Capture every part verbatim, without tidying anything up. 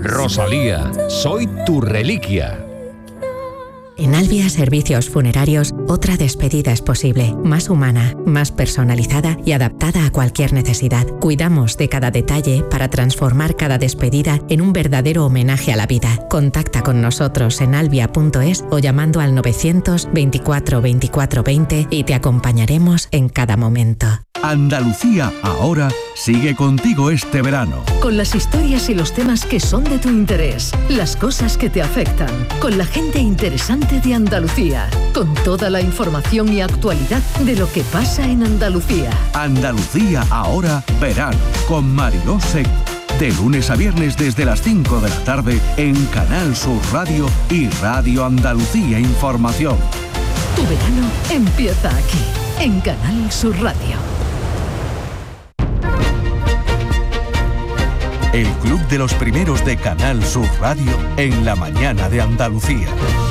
Rosalía, soy tu reliquia. En Albia Servicios Funerarios, otra despedida es posible, más humana, más personalizada y adaptada a cualquier necesidad. Cuidamos de cada detalle para transformar cada despedida en un verdadero homenaje a la vida. Contacta con nosotros en albia punto es o llamando al novecientos veinticuatro veinticuatro veinte y te acompañaremos en cada momento. Andalucía Ahora sigue contigo este verano. Con las historias y los temas que son de tu interés, las cosas que te afectan, con la gente interesante de Andalucía, con toda la información y actualidad de lo que pasa en Andalucía. Andalucía Ahora verano con Mariló Seco. De lunes a viernes desde las cinco de la tarde en Canal Sur Radio y Radio Andalucía Información. Tu verano empieza aquí, en Canal Sur Radio. El Club de los Primeros de Canal Sur Radio en la mañana de Andalucía.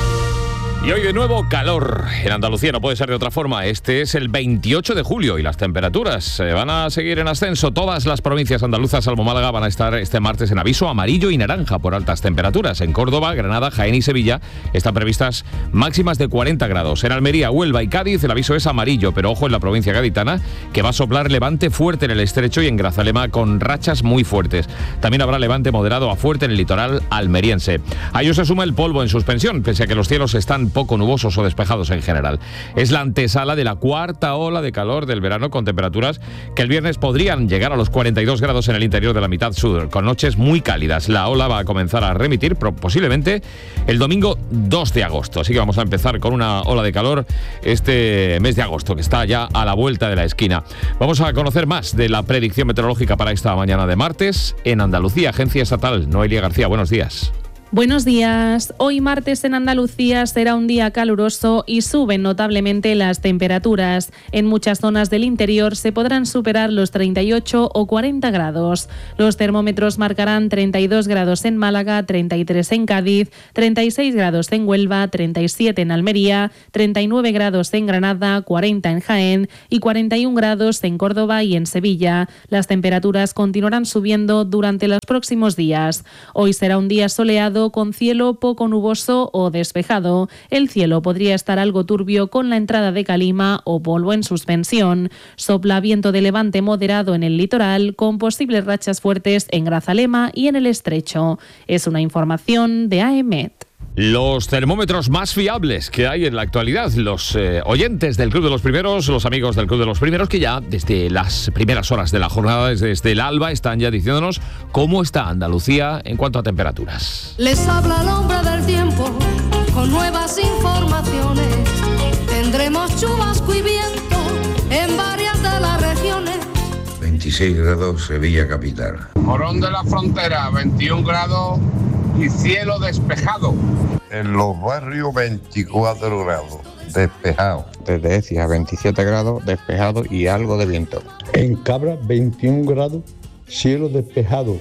Y hoy de nuevo calor. En Andalucía no puede ser de otra forma. Este es el veintiocho de julio y las temperaturas eh, van a seguir en ascenso. Todas las provincias andaluzas, salvo Málaga, van a estar este martes en aviso amarillo y naranja por altas temperaturas. En Córdoba, Granada, Jaén y Sevilla están previstas máximas de cuarenta grados. En Almería, Huelva y Cádiz el aviso es amarillo, pero ojo en la provincia gaditana, que va a soplar levante fuerte en el estrecho y en Grazalema con rachas muy fuertes. También habrá levante moderado a fuerte en el litoral almeriense. A ello se suma el polvo en suspensión, pese a que los cielos están poco nubosos o despejados en general. Es la antesala de la cuarta ola de calor del verano, con temperaturas que el viernes podrían llegar a los cuarenta y dos grados en el interior de la mitad sur, con noches muy cálidas. La ola va a comenzar a remitir posiblemente el domingo dos de agosto. Así que vamos a empezar con una ola de calor este mes de agosto, que está ya a la vuelta de la esquina. Vamos a conocer más de la predicción meteorológica para esta mañana de martes en Andalucía, Agencia Estatal. Noelia García, buenos días. Buenos días. Hoy martes en Andalucía será un día caluroso y suben notablemente las temperaturas. En muchas zonas del interior se podrán superar los treinta y ocho o cuarenta grados. Los termómetros marcarán treinta y dos grados en Málaga, treinta y tres en Cádiz, treinta y seis grados en Huelva, treinta y siete en Almería, treinta y nueve grados en Granada, cuarenta en Jaén y cuarenta y un grados en Córdoba y en Sevilla. Las temperaturas continuarán subiendo durante los próximos días. Hoy será un día soleado con cielo poco nuboso o despejado. El cielo podría estar algo turbio con la entrada de calima o polvo en suspensión. Sopla viento de levante moderado en el litoral, con posibles rachas fuertes en Grazalema y en el estrecho. Es una información de A E M E T. Los termómetros más fiables que hay en la actualidad, los eh, oyentes del Club de los Primeros, los amigos del Club de los Primeros, que ya desde las primeras horas de la jornada, desde, desde el alba, están ya diciéndonos cómo está Andalucía en cuanto a temperaturas. Les habla el hombre del tiempo con nuevas informaciones. Tendremos chubasco y viento en varias de las regiones. veintiséis grados Sevilla capital. Morón de la Frontera, veintiún grados y cielo despejado. En los barrios veinticuatro grados, despejado. Desde Écija veintisiete grados, despejado y algo de viento. En Cabra veintiún grados, cielo despejado.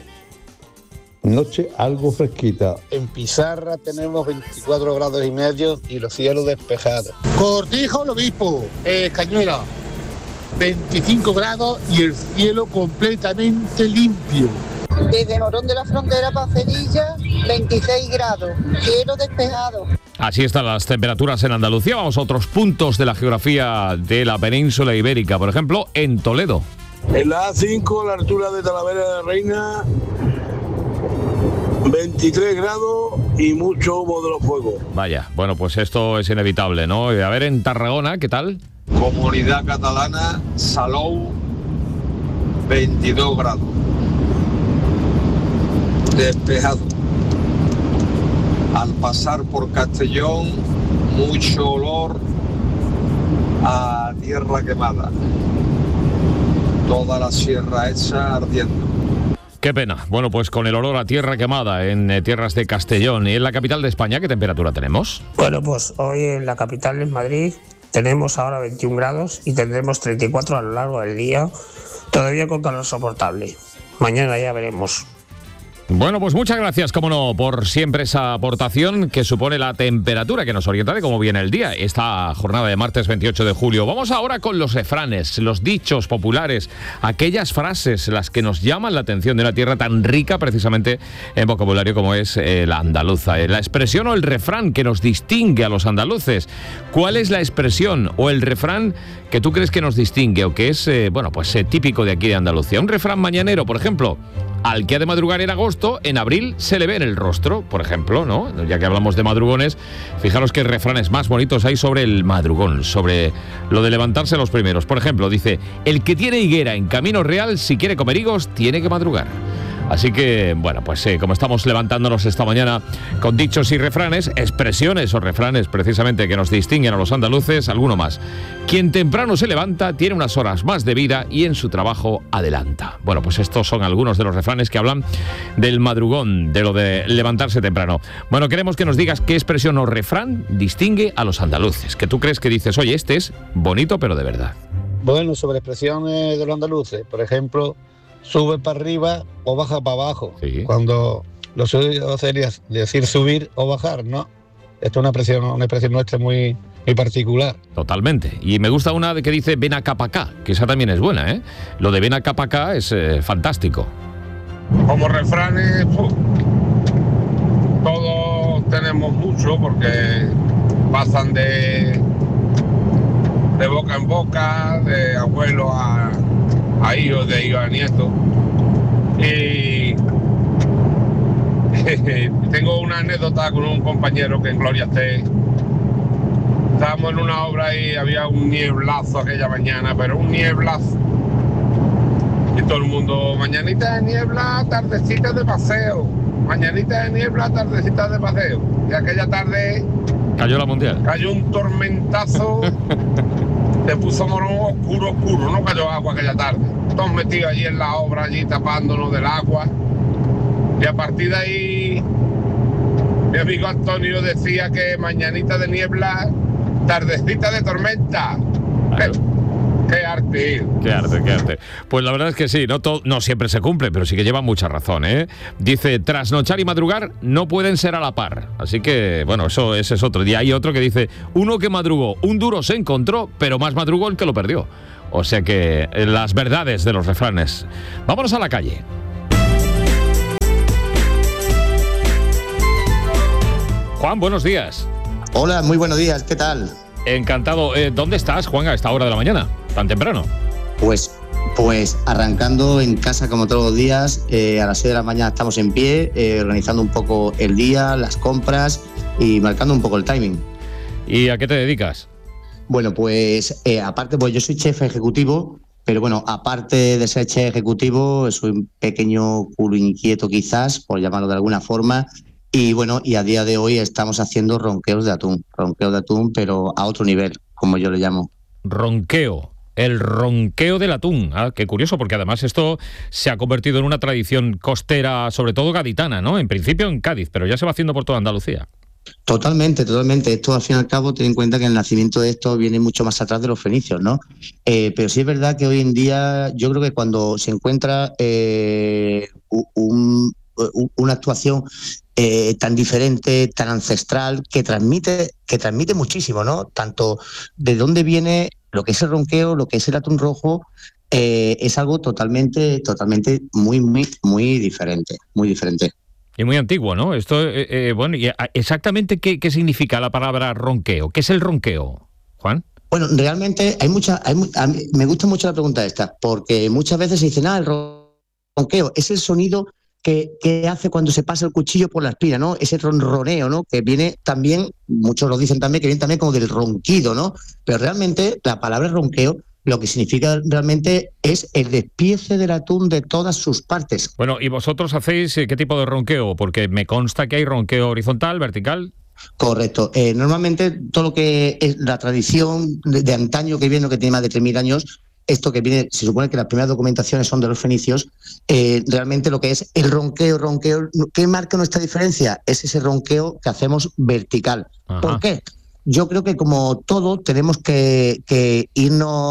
Noche algo fresquita. En Pizarra tenemos veinticuatro grados y medio y los cielos despejados. Cortijo, el Obispo, eh, Cañuela, veinticinco grados y el cielo completamente limpio. Desde Morón de la Frontera para Cerilla, veintiséis grados, cielo despejado. Así están las temperaturas en Andalucía. Vamos a otros puntos de la geografía de la península ibérica. Por ejemplo, en Toledo. En la A cinco, a la altura de Talavera de la Reina, veintitrés grados y mucho humo de los fuegos. Vaya, bueno, pues esto es inevitable, ¿no? A ver, en Tarragona, ¿qué tal? Comunidad Catalana, Salou, veintidós grados. Despejado. Al pasar por Castellón, mucho olor a tierra quemada. Toda la sierra hecha ardiendo. Qué pena. Bueno, pues con el olor a tierra quemada en eh, tierras de Castellón. ¿Y en la capital de España qué temperatura tenemos? Bueno, pues hoy en la capital, en Madrid, tenemos ahora veintiún grados y tendremos treinta y cuatro a lo largo del día, todavía con calor soportable. Mañana ya veremos. Bueno, pues muchas gracias, como no, por siempre esa aportación que supone la temperatura que nos orienta de cómo viene el día, esta jornada de martes veintiocho de julio. Vamos ahora con los refranes, los dichos populares, aquellas frases, las que nos llaman la atención de una tierra tan rica precisamente en vocabulario como es eh, la andaluza. Eh, la expresión o el refrán que nos distingue a los andaluces. ¿Cuál es la expresión o el refrán que tú crees que nos distingue o que es, eh, bueno, pues eh, típico de aquí de Andalucía? Un refrán mañanero, por ejemplo. Al que ha de madrugar en agosto, en abril se le ve en el rostro, por ejemplo, ¿no? Ya que hablamos de madrugones, fijaros qué refranes más bonitos hay sobre el madrugón, sobre lo de levantarse los primeros. Por ejemplo, dice, el que tiene higuera en Camino Real, si quiere comer higos, tiene que madrugar. Así que, bueno, pues eh, como estamos levantándonos esta mañana con dichos y refranes, expresiones o refranes precisamente que nos distinguen a los andaluces, alguno más. Quien temprano se levanta tiene unas horas más de vida y en su trabajo adelanta. Bueno, pues estos son algunos de los refranes que hablan del madrugón, de lo de levantarse temprano. Bueno, queremos que nos digas qué expresión o refrán distingue a los andaluces, que tú crees que dices, oye, este es bonito pero de verdad. Bueno, sobre expresiones de los andaluces, por ejemplo, sube para arriba o baja para abajo. Sí. Cuando lo suyo sería decir subir o bajar, ¿no? Esto es una expresión, una expresión nuestra muy, muy particular. Totalmente. Y me gusta una de que dice ven acá pa' acá, que esa también es buena, ¿eh? Lo de ven acá pa' acá es eh, fantástico. Como refranes, uf, todos tenemos mucho porque pasan de, de boca en boca, de abuelo a... a hijos, de hijos a nietos. Y tengo una anécdota con un compañero que en Gloria esté. Estábamos en una obra y había un nieblazo aquella mañana, pero un nieblazo. Y todo el mundo, mañanita de niebla, tardecita de paseo. Mañanita de niebla, tardecita de paseo. Y aquella tarde... Cayó la mundial. Cayó un tormentazo. Se puso morón oscuro, oscuro, no cayó agua aquella tarde. Todos metidos allí en la obra, allí tapándonos del agua. Y a partir de ahí, mi amigo Antonio decía que mañanita de niebla, tardecita de tormenta. Claro. ¡Qué, qué arte! ¡Qué arte, qué arte! Pues la verdad es que sí, no, todo, no siempre se cumple, pero sí que lleva mucha razón, ¿eh? Dice, trasnochar y madrugar no pueden ser a la par. Así que, bueno, eso ese es otro. Y hay otro que dice, uno que madrugó, un duro se encontró, pero más madrugó el que lo perdió. O sea que eh, las verdades de los refranes. Vámonos a la calle. Juan, buenos días. Hola, muy buenos días, ¿qué tal? Encantado. Eh, ¿Dónde estás, Juan, a esta hora de la mañana? ¿Tan temprano? Pues, pues arrancando en casa como todos los días, eh, a las seis de la mañana estamos en pie, eh, organizando un poco el día, las compras y marcando un poco el timing. ¿Y a qué te dedicas? Bueno, pues eh, aparte, pues yo soy chef ejecutivo, pero bueno, aparte de ser chef ejecutivo, soy un pequeño culo inquieto quizás, por llamarlo de alguna forma. Y bueno, y a día de hoy estamos haciendo ronqueos de atún, ronqueos de atún, pero a otro nivel, como yo le llamo. Ronqueo, el ronqueo del atún. Ah, qué curioso, porque además esto se ha convertido en una tradición costera, sobre todo gaditana, ¿no? En principio en Cádiz, pero ya se va haciendo por toda Andalucía. Totalmente, totalmente. Esto, al fin y al cabo, ten en cuenta que el nacimiento de esto viene mucho más atrás de los fenicios, ¿no? Eh, pero sí es verdad que hoy en día, yo creo que cuando se encuentra eh, un, un, una actuación Eh, tan diferente, tan ancestral, que transmite, que transmite muchísimo, ¿no? Tanto de dónde viene lo que es el ronqueo, lo que es el atún rojo, eh, es algo totalmente, totalmente muy, muy, muy diferente, muy diferente. Y muy antiguo, ¿no? Esto, eh, eh, bueno, y exactamente qué, qué significa la palabra ronqueo. ¿Qué es el ronqueo, Juan? Bueno, realmente hay mucha, hay, a mí, me gusta mucho la pregunta esta, porque muchas veces se dice, ah, el ronqueo es el sonido que, que hace cuando se pasa el cuchillo por la espina, ¿no? Ese ronroneo, ¿no? Que viene también, muchos lo dicen también, que viene también como del ronquido, ¿no? Pero realmente la palabra ronqueo lo que significa realmente es el despiece del atún de todas sus partes. Bueno, ¿y vosotros hacéis qué tipo de ronqueo? Porque me consta que hay ronqueo horizontal, vertical. Correcto. Eh, normalmente todo lo que es la tradición de, de antaño que viene, que tiene más de tres mil años, esto que viene, se supone que las primeras documentaciones son de los fenicios, eh, realmente lo que es el ronqueo, ronqueo, ¿qué marca nuestra diferencia? Es ese ronqueo que hacemos vertical. Ajá. ¿Por qué? Yo creo que como todo tenemos que, que irnos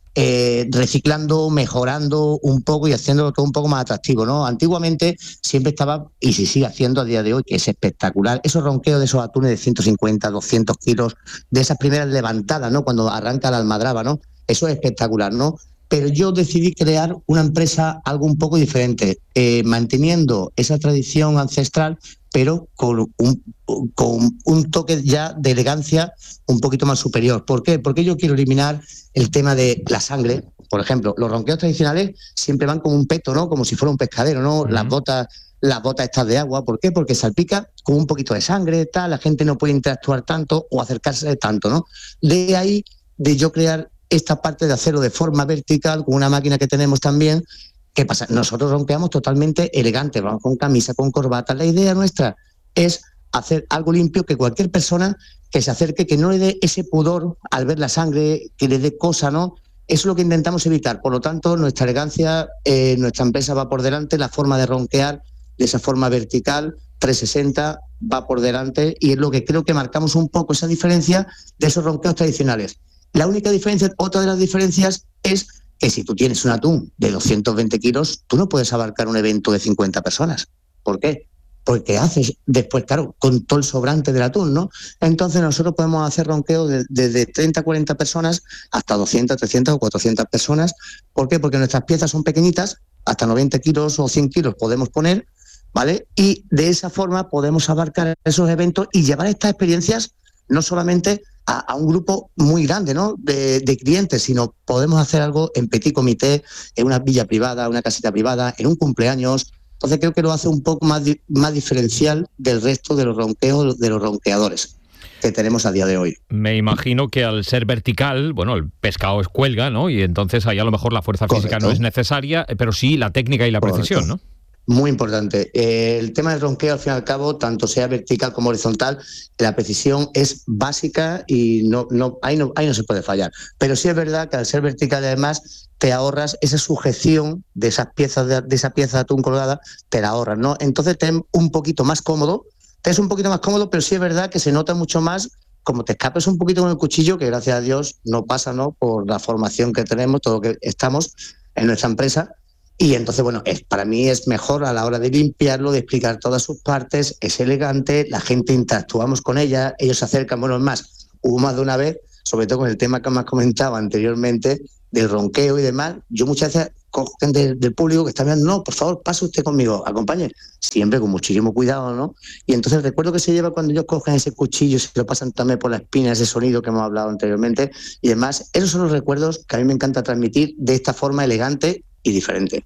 eh, reciclando, mejorando un poco y haciéndolo todo un poco más atractivo, ¿no? Antiguamente siempre estaba, y se sigue haciendo a día de hoy, que es espectacular, esos ronqueos de esos atunes de ciento cincuenta, doscientos kilos, de esas primeras levantadas, ¿no? Cuando arranca la almadraba, ¿no? Eso es espectacular, ¿no? Pero yo decidí crear una empresa algo un poco diferente, eh, manteniendo esa tradición ancestral, pero con un, con un toque ya de elegancia un poquito más superior. ¿Por qué? Porque yo quiero eliminar el tema de la sangre. Por ejemplo, los ronqueos tradicionales siempre van con un peto, ¿no? Como si fuera un pescadero, ¿no? Uh-huh. Las botas, las botas estas de agua. ¿Por qué? Porque salpica con un poquito de sangre, tal, la gente no puede interactuar tanto o acercarse tanto, ¿no? De ahí de yo crear esta parte de hacerlo de forma vertical con una máquina que tenemos también. ¿Qué pasa? Nosotros ronqueamos totalmente elegante, vamos con camisa, con corbata. La idea nuestra es hacer algo limpio, que cualquier persona que se acerque, que no le dé ese pudor al ver la sangre, que le dé cosa, ¿no? Eso es lo que intentamos evitar. Por lo tanto, nuestra elegancia, eh, nuestra empresa va por delante, la forma de ronquear de esa forma vertical, trescientos sesenta, va por delante, y es lo que creo que marcamos un poco esa diferencia de esos ronqueos tradicionales. La única diferencia, otra de las diferencias, es que si tú tienes un atún de doscientos veinte kilos, tú no puedes abarcar un evento de cincuenta personas. ¿Por qué? Porque haces después, claro, con todo el sobrante del atún, ¿no? Entonces nosotros podemos hacer ronqueos desde de, de treinta a cuarenta personas hasta doscientas, trescientas o cuatrocientas personas. ¿Por qué? Porque nuestras piezas son pequeñitas, hasta noventa kilos o cien kilos podemos poner, ¿vale? Y de esa forma podemos abarcar esos eventos y llevar estas experiencias no solamente a, a un grupo muy grande, ¿no? de, de clientes, sino podemos hacer algo en petit comité, en una villa privada, una casita privada, en un cumpleaños. Entonces creo que lo hace un poco más, di, más diferencial del resto de los ronqueos, de los ronqueadores que tenemos a día de hoy. Me imagino que al ser vertical, bueno, el pescado es cuelga, ¿no? Y entonces ahí a lo mejor la fuerza física Correcto. No es necesaria, pero sí la técnica y la Correcto. Precisión, ¿no? Muy importante. Eh, el tema del ronqueo, al fin y al cabo, tanto sea vertical como horizontal, la precisión es básica y no, no, ahí, no, ahí no se puede fallar. Pero sí es verdad que al ser vertical, además, te ahorras esa sujeción de esas piezas de, de esa pieza de atún colgada, te la ahorras, ¿no? Entonces te es un poquito más cómodo, te es un poquito más cómodo, pero sí es verdad que se nota mucho más como te escapes un poquito con el cuchillo, que gracias a Dios no pasa, ¿no? Por la formación que tenemos, todo lo que estamos en nuestra empresa. Y entonces, bueno, es, para mí es mejor a la hora de limpiarlo, de explicar todas sus partes, es elegante, la gente interactuamos con ella, ellos se acercan, bueno, es más, hubo más de una vez, sobre todo con el tema que me has comentado anteriormente, del ronqueo y demás, yo muchas veces cojo gente del, del público que está mirando, no, por favor, pase usted conmigo, acompañe, siempre con muchísimo cuidado, ¿no? Y entonces recuerdo que se lleva cuando ellos cogen ese cuchillo, se lo pasan también por la espina, ese sonido que hemos hablado anteriormente, y demás, esos son los recuerdos que a mí me encanta transmitir de esta forma elegante y diferente.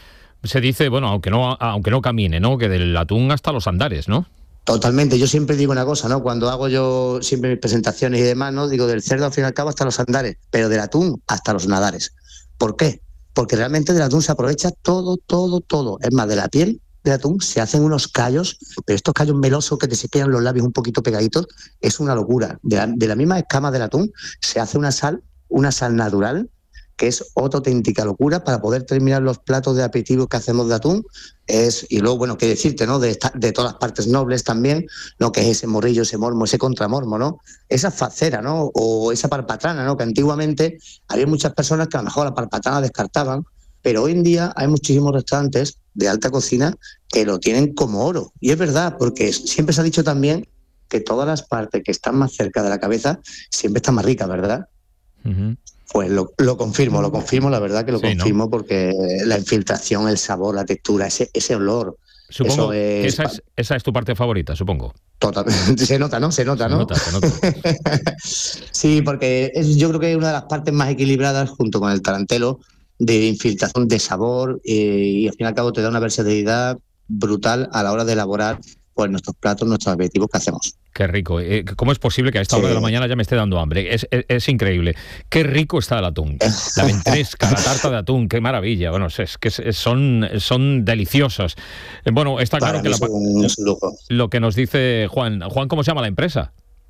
Se dice, bueno, aunque no aunque no camine, ¿no? Que del atún hasta los andares, ¿no? Totalmente. Yo siempre digo una cosa, ¿no? Cuando hago yo siempre mis presentaciones y demás, ¿no? Digo, del cerdo al fin y al cabo hasta los andares, pero del atún hasta los nadares. ¿Por qué? Porque realmente del atún se aprovecha todo, todo, todo. Es más, de la piel del atún se hacen unos callos, pero estos callos melosos que te se quedan los labios un poquito pegaditos, es una locura. De la, de la misma escama del atún se hace una sal, una sal natural, que es otra auténtica locura para poder terminar los platos de aperitivo que hacemos de atún. Es, y luego, bueno, qué decirte, ¿no? De, esta, de todas las partes nobles también, ¿no? Que es ese morrillo, ese mormo, ese contramormo, ¿no? Esa facera, ¿no? O esa parpatrana, ¿no? Que antiguamente había muchas personas que a lo mejor la parpatrana descartaban, pero hoy en día hay muchísimos restaurantes de alta cocina que lo tienen como oro. Y es verdad, porque siempre se ha dicho también que todas las partes que están más cerca de la cabeza siempre están más ricas, ¿verdad? Uh-huh. Pues lo, lo confirmo, lo confirmo, la verdad que lo sí, confirmo, ¿no? Porque la infiltración, el sabor, la textura, ese, ese olor. Supongo es... que esa es, esa es tu parte favorita, supongo. Totalmente, se nota, ¿no? Se nota, ¿no? Se nota, se nota. Sí, porque es, yo creo que es una de las partes más equilibradas junto con el tarantelo de infiltración de sabor eh, y al fin y al cabo te da una versatilidad brutal a la hora de elaborar pues nuestros platos, nuestros aperitivos que hacemos. Qué rico. ¿Cómo es posible que a esta sí. hora de la mañana ya me esté dando hambre? Es, es, es increíble. Qué rico está el atún. La ventresca, la tarta de atún, qué maravilla. Bueno, es que es, son, son deliciosos. Bueno, está claro que la, es un lujo. Lo que nos dice Juan. Juan, ¿cómo se llama la empresa?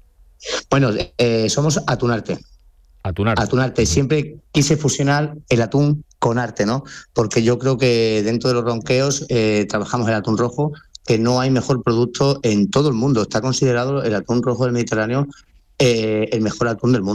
Bueno, eh, somos Atunarte. Atunarte. Atunarte. Siempre quise fusionar el atún con arte, ¿no? Porque yo creo que dentro de los ronqueos eh, trabajamos el atún rojo, que no hay mejor producto en todo el mundo. Está considerado el atún rojo del Mediterráneo eh, el mejor atún del mundo.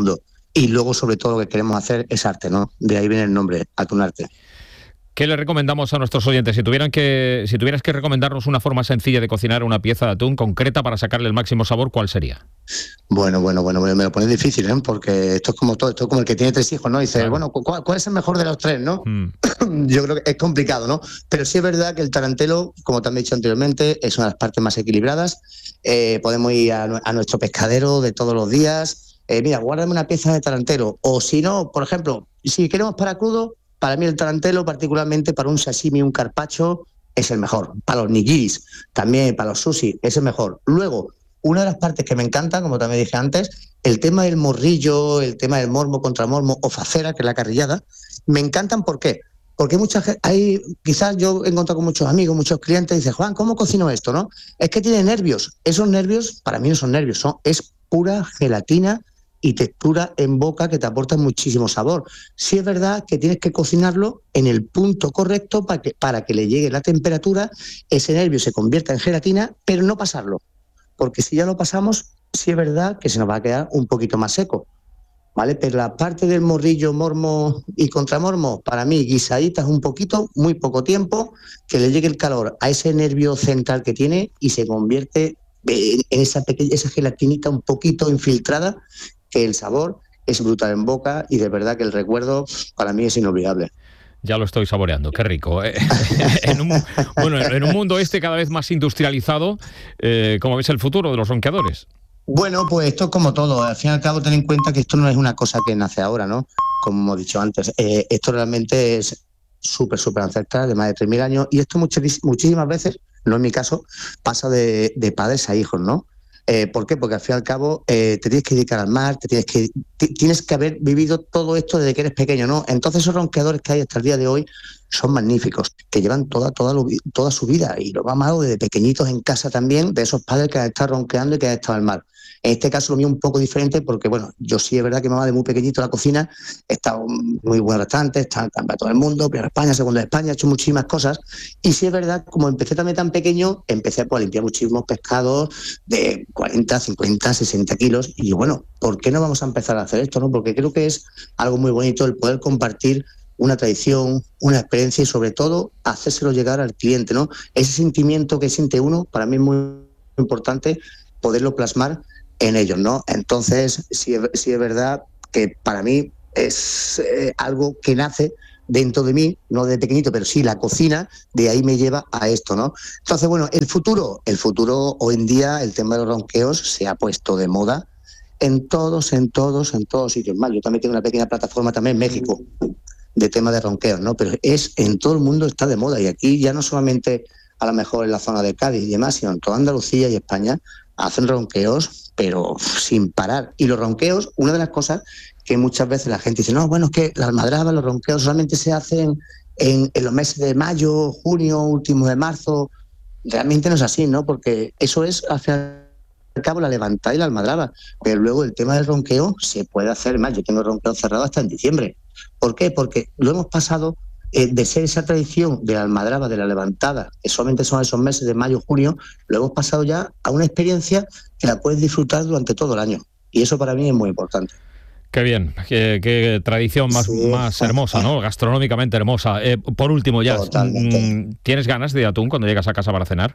y luego sobre todo lo que queremos hacer es arte, ¿no? De ahí viene el nombre, Atunarte. ¿Qué le recomendamos a nuestros oyentes? Si tuvieran que, si tuvieras que recomendarnos una forma sencilla de cocinar una pieza de atún concreta para sacarle el máximo sabor, ¿cuál sería? Bueno, bueno, bueno, me lo pones difícil, ¿eh? Porque esto es como todo, esto es como el que tiene tres hijos, ¿no? Dice, claro. bueno, ¿cuál, ¿cuál es el mejor de los tres, no? Mm. Yo creo que es complicado, ¿no? Pero sí es verdad que el tarantelo, como te he dicho anteriormente, es una de las partes más equilibradas. Eh, podemos ir a, a nuestro pescadero de todos los días. Eh, mira, guárdame una pieza de tarantelo. O si no, por ejemplo, si queremos para crudo, para mí el tarantelo, particularmente para un sashimi, un carpaccio, es el mejor. Para los nigiris, también para los sushi, es el mejor. Luego, una de las partes que me encanta, como también dije antes, el tema del morrillo, el tema del mormo contra mormo o facera, que es la carrillada, me encantan. ¿Por qué? Porque mucha gente, hay, quizás yo he encontrado con muchos amigos, muchos clientes, y dicen, Juan, ¿cómo cocino esto? ¿No? Es que tiene nervios. Esos nervios, para mí no son nervios, son, es pura gelatina y textura en boca que te aporta muchísimo sabor. Sí es verdad que tienes que cocinarlo en el punto correcto para que, para que le llegue la temperatura, ese nervio se convierta en gelatina, pero no pasarlo. Porque si ya lo pasamos, sí es verdad que se nos va a quedar un poquito más seco, ¿vale? Pero la parte del morrillo, mormo y contramormo, para mí, guisaditas un poquito, muy poco tiempo, que le llegue el calor a ese nervio central que tiene y se convierte en esa pequeña, esa gelatinita un poquito infiltrada, que el sabor es brutal en boca y de verdad que el recuerdo para mí es inolvidable. Ya lo estoy saboreando, qué rico. ¿eh? en, un, bueno, en un mundo este cada vez más industrializado, eh, ¿cómo ves el futuro de los ronqueadores? Bueno, pues esto es como todo. Al fin y al cabo, ten en cuenta que esto no es una cosa que nace ahora, ¿no? Como hemos dicho antes. Eh, esto realmente es súper, súper ancestral, de más de tres mil años, y esto muchas, muchísimas veces, no en mi caso, pasa de, de padres a hijos, ¿no? Eh, ¿Por qué? Porque al fin y al cabo eh, te tienes que dedicar al mar, te tienes que t- tienes que haber vivido todo esto desde que eres pequeño, ¿no? Entonces esos ronqueadores que hay hasta el día de hoy son magníficos, que llevan toda toda, lo, toda su vida y lo han amado desde pequeñitos en casa también, de esos padres que han estado ronqueando y que han estado al mar. En este caso lo mío es un poco diferente porque, bueno, yo sí es verdad que me va de muy pequeñito a la cocina, he estado en muy buenos restaurantes, he estado en todo el mundo, primero España, segundo España, he hecho muchísimas cosas, y sí es verdad, como empecé también tan pequeño, empecé pues, a limpiar muchísimos pescados de cuarenta, cincuenta, sesenta kilos, y yo, bueno, ¿por qué no vamos a empezar a hacer esto? ¿No? Porque creo que es algo muy bonito el poder compartir una tradición, una experiencia y sobre todo hacérselo llegar al cliente, ¿no? Ese sentimiento que siente uno, para mí es muy importante poderlo plasmar en ellos, ¿no? Entonces, sí, sí es verdad que para mí es eh, algo que nace dentro de mí, no de pequeñito, pero sí la cocina, de ahí me lleva a esto, ¿no? Entonces, bueno, el futuro, el futuro hoy en día, el tema de los ronqueos se ha puesto de moda en todos, en todos, en todos sitios más. Yo también tengo una pequeña plataforma también en México de tema de ronqueos, ¿no? Pero es en todo el mundo está de moda y aquí ya no solamente a lo mejor en la zona de Cádiz y demás, sino en toda Andalucía y España hacen ronqueos, pero sin parar. Y los ronqueos, una de las cosas que muchas veces la gente dice, no, bueno, es que las almadrabas, los ronqueos solamente se hacen en, en los meses de mayo, junio, último de marzo. Realmente no es así, ¿no? Porque eso es, al fin y al cabo, la levantada y la almadraba. Pero luego el tema del ronqueo se puede hacer más. Yo tengo ronqueo cerrado hasta en diciembre. ¿Por qué? Porque lo hemos pasado eh, de ser esa tradición de la almadraba, de la levantada, que solamente son esos meses de mayo, junio, lo hemos pasado ya a una experiencia que la puedes disfrutar durante todo el año. Y eso para mí es muy importante. Qué bien, qué, qué tradición más, sí, más hermosa, ¿no? Gastronómicamente hermosa. Eh, por último ya, Totalmente. ¿Tienes ganas de atún cuando llegas a casa para cenar?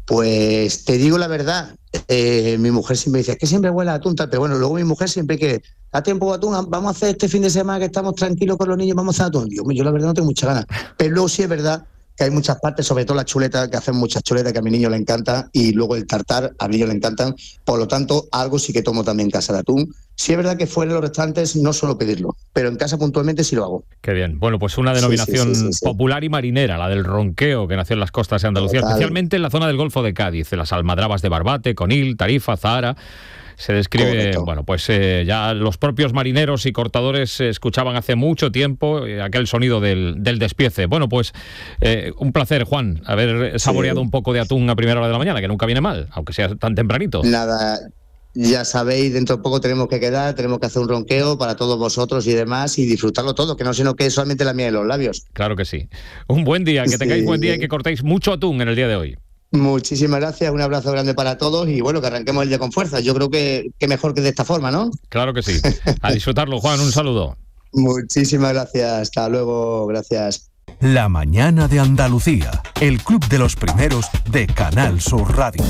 Pues te digo la verdad, eh, mi mujer siempre dice, es que siempre huele a atún, tal, pero bueno, luego mi mujer siempre quiere, ¿da tiempo atún? Vamos a hacer este fin de semana que estamos tranquilos con los niños, vamos a hacer atún. Yo, yo la verdad no tengo muchas ganas, pero luego sí es verdad que hay muchas partes, sobre todo las chuletas, que hacen muchas chuletas que a mi niño le encanta, y luego el tartar, a mi niño le encantan, por lo tanto, algo sí que tomo también en casa de atún. Sí es verdad que fuera de los restaurantes no suelo pedirlo, pero en casa puntualmente sí lo hago. Qué bien. Bueno, pues una denominación sí, sí, sí, sí, popular y marinera, la del ronqueo, que nació en las costas de Andalucía, Total. especialmente en la zona del Golfo de Cádiz, las almadrabas de Barbate, Conil, Tarifa, Zahara. Se describe, Correcto. bueno, pues eh, ya los propios marineros y cortadores eh, escuchaban hace mucho tiempo eh, aquel sonido del, del despiece. Bueno, pues eh, un placer, Juan, haber saboreado sí. un poco de atún a primera hora de la mañana, que nunca viene mal, aunque sea tan tempranito. Nada, ya sabéis, dentro de poco tenemos que quedar, tenemos que hacer un ronqueo para todos vosotros y demás y disfrutarlo todo, que no sino que es solamente la miel de los labios. Claro que sí. Un buen día, que sí. tengáis buen día y que cortéis mucho atún en el día de hoy. Muchísimas gracias, un abrazo grande para todos y bueno, que arranquemos el día con fuerza. Yo creo que, que mejor que de esta forma, ¿no? Claro que sí. A disfrutarlo, Juan, un saludo. Muchísimas gracias, hasta luego, gracias. La mañana de Andalucía, el club de los primeros de Canal Sur Radio.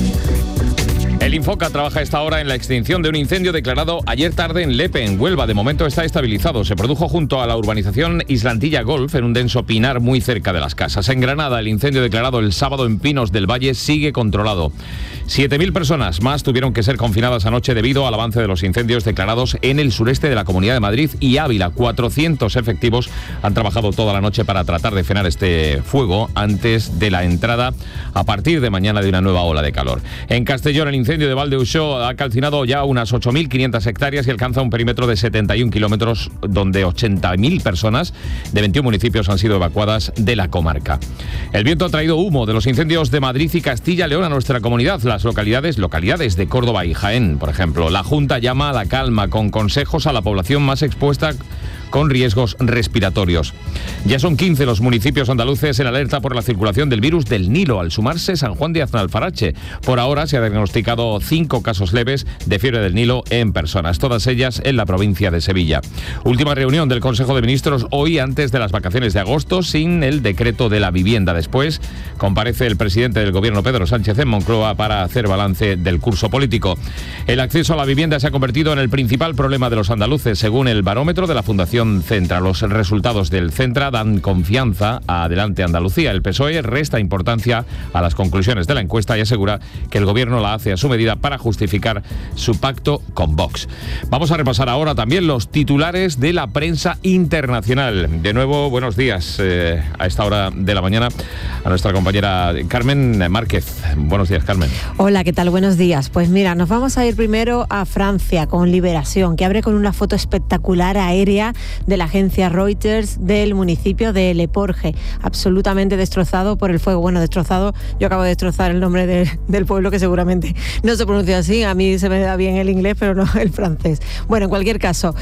El Infoca trabaja a esta hora en la extinción de un incendio declarado ayer tarde en Lepe, en Huelva. De momento está estabilizado. Se produjo junto a la urbanización Islantilla Golf, en un denso pinar muy cerca de las casas. En Granada, el incendio declarado el sábado en Pinos del Valle sigue controlado. siete mil personas más tuvieron que ser confinadas anoche debido al avance de los incendios declarados en el sureste de la Comunidad de Madrid y Ávila. cuatrocientos efectivos han trabajado toda la noche para tratar de frenar este fuego antes de la entrada a partir de mañana de una nueva ola de calor. En Castellón, el incendio de Valdeusó ha calcinado ya unas ocho mil quinientas hectáreas y alcanza un perímetro de setenta y un kilómetros, donde ochenta mil personas de veintiún municipios han sido evacuadas de la comarca. El viento ha traído humo de los incendios de Madrid y Castilla y León a nuestra comunidad. Las localidades, localidades de Córdoba y Jaén, por ejemplo. La Junta llama a la calma con consejos a la población más expuesta con riesgos respiratorios. Ya son quince los municipios andaluces en alerta por la circulación del virus del Nilo, al sumarse San Juan de Aznalfarache. Por ahora se ha diagnosticado cinco casos leves de fiebre del Nilo en personas, todas ellas en la provincia de Sevilla. Última reunión del Consejo de Ministros hoy antes de las vacaciones de agosto, sin el decreto de la vivienda. Después comparece el presidente del Gobierno, Pedro Sánchez, en Moncloa para hacer balance del curso político. El acceso a la vivienda se ha convertido en el principal problema de los andaluces, según el barómetro de la Fundación Centra. Los resultados del Centra dan confianza a Adelante Andalucía. El P S O E resta importancia a las conclusiones de la encuesta y asegura que el Gobierno la hace a su medida para justificar su pacto con Vox. Vamos a repasar ahora también los titulares de la prensa internacional. De nuevo, buenos días eh, a esta hora de la mañana a nuestra compañera Carmen Márquez. Buenos días, Carmen. Hola, ¿qué tal? Buenos días. Pues mira, nos vamos a ir primero a Francia con Liberación, que abre con una foto espectacular aérea de la agencia Reuters del municipio de Le Porge, absolutamente destrozado por el fuego. Bueno, destrozado, yo acabo de destrozar el nombre de, del pueblo, que seguramente no se pronuncia así, a mí se me da bien el inglés, pero no el francés. Bueno, en cualquier caso,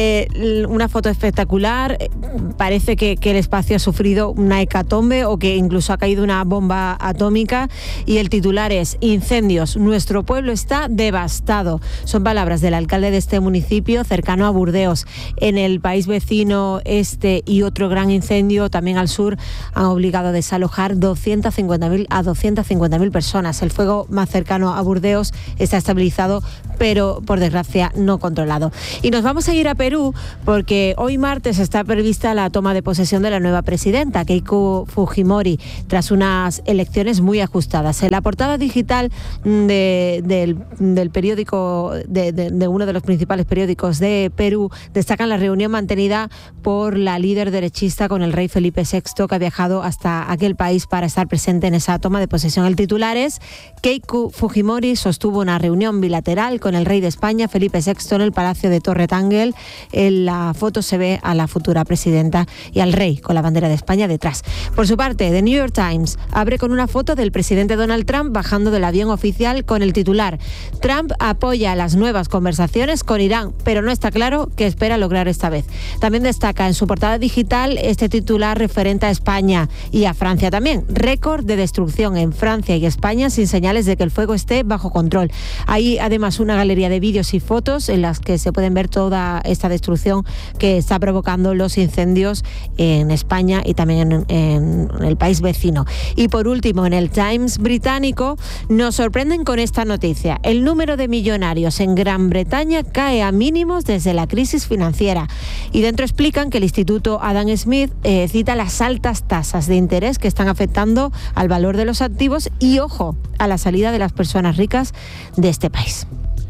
eh, una foto espectacular, parece que, que el espacio ha sufrido una hecatombe o que incluso ha caído una bomba atómica, y el titular es: incendios, nuestro pueblo está devastado. Son palabras del alcalde de este municipio cercano a Burdeos. En el país vecino este y otro gran incendio también al sur han obligado a desalojar doscientas cincuenta mil a doscientas cincuenta mil personas. El fuego más cercano a Burdeos está estabilizado, pero por desgracia no controlado. Y nos vamos a ir a Perú porque hoy martes está prevista la toma de posesión de la nueva presidenta, Keiko Fujimori, tras unas elecciones muy ajustadas. En la portada digital de, del, del periódico, de, de, de uno de los principales periódicos de Perú, destacan la reunión mantenida por la líder derechista con el rey Felipe sexto, que ha viajado hasta aquel país para estar presente en esa toma de posesión. El titular es: Keiko Fujimori sostuvo una reunión bilateral con el rey de España, Felipe sexto, en el Palacio de Torre Tángel. En la foto se ve a la futura presidenta y al rey con la bandera de España detrás. Por su parte, The New York Times abre con una foto del presidente Donald Trump bajando del avión oficial con el titular: Trump apoya las nuevas conversaciones con Irán, pero no está claro qué espera lograr esta vez. También destaca en su portada digital este titular referente a España y a Francia también: récord de destrucción en Francia y España sin señales de que el fuego esté bajo control. Hay además una galería de vídeos y fotos en las que se pueden ver toda esta destrucción que está provocando los incendios en España y también en, en el país vecino. Y por último, en el Times británico nos sorprenden con esta noticia: el número de millonarios en Gran Bretaña cae a mínimos desde la crisis financiera. Y dentro explican que el Instituto Adam Smith eh, cita las altas tasas de interés que están afectando al valor de los activos y, ojo, a la salida de las personas ricas de este país.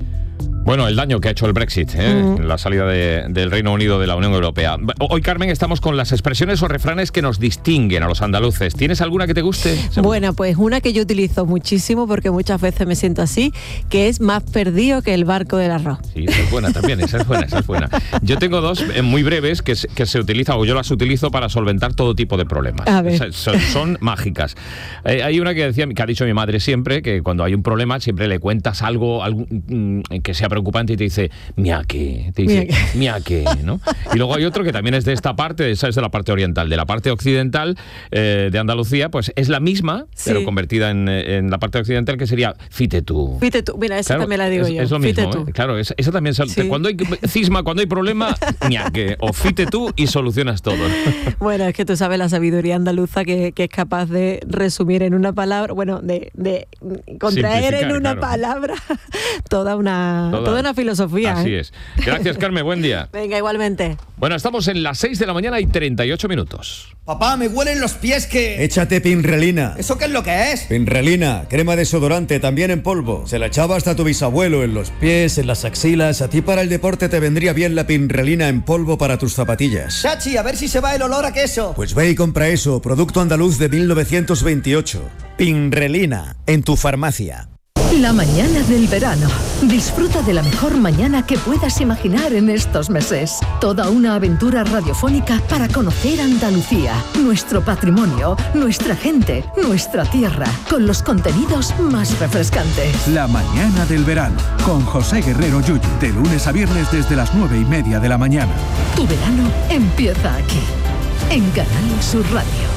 Bueno, el daño que ha hecho el Brexit, ¿eh? mm. la salida de, del Reino Unido de la Unión Europea. Hoy, Carmen, estamos con las expresiones o refranes que nos distinguen a los andaluces. ¿Tienes alguna que te guste? Seguro. Bueno, pues una que yo utilizo muchísimo porque muchas veces me siento así, que es: más perdido que el barco del arroz. Sí, esa es buena también, esa es buena, esa es buena. Yo tengo dos eh, muy breves que, que se utilizan, o yo las utilizo para solventar todo tipo de problemas. A ver. O sea, son, son mágicas. Eh, hay una que decía, que ha dicho mi madre siempre, que cuando hay un problema siempre le cuentas algo, algo que sea preocupante preocupante y te dice, mia que, te dice, mia que, ¿no? Y luego hay otro que también es de esta parte, esa es de la parte oriental, de la parte occidental eh, de Andalucía, pues es la misma, sí. pero convertida en, en la parte occidental, que sería fite tú. Fite tú, mira, esa claro, también la digo es, yo. Es lo mismo, ¿eh? Claro, esa, esa también, sí. cuando hay cisma, cuando hay problema, mia que, o fite tú y solucionas todo. Bueno, es que tú sabes la sabiduría andaluza que, que es capaz de resumir en una palabra, bueno, de, de contraer en una claro. palabra toda una, toda, toda una filosofía. Así ¿eh? es. Gracias, Carmen, buen día. Venga, igualmente. Bueno, estamos en las seis de la mañana y treinta y ocho minutos. Papá, me huelen los pies que... Échate Pinrelina. ¿Eso qué es lo que es? Pinrelina, crema desodorante, también en polvo. Se la echaba hasta tu bisabuelo en los pies, en las axilas. A ti para el deporte te vendría bien la Pinrelina en polvo para tus zapatillas. Chachi, a ver si se va el olor a queso. Pues ve y compra eso, producto andaluz de mil novecientos veintiocho. Pinrelina, en tu farmacia. La mañana del verano. Disfruta de la mejor mañana que puedas imaginar en estos meses. Toda una aventura radiofónica para conocer Andalucía, nuestro patrimonio, nuestra gente, nuestra tierra, con los contenidos más refrescantes. La mañana del verano, con José Guerrero Yuyu, de lunes a viernes desde las nueve y media de la mañana. Tu verano empieza aquí, en Canal Sur Radio.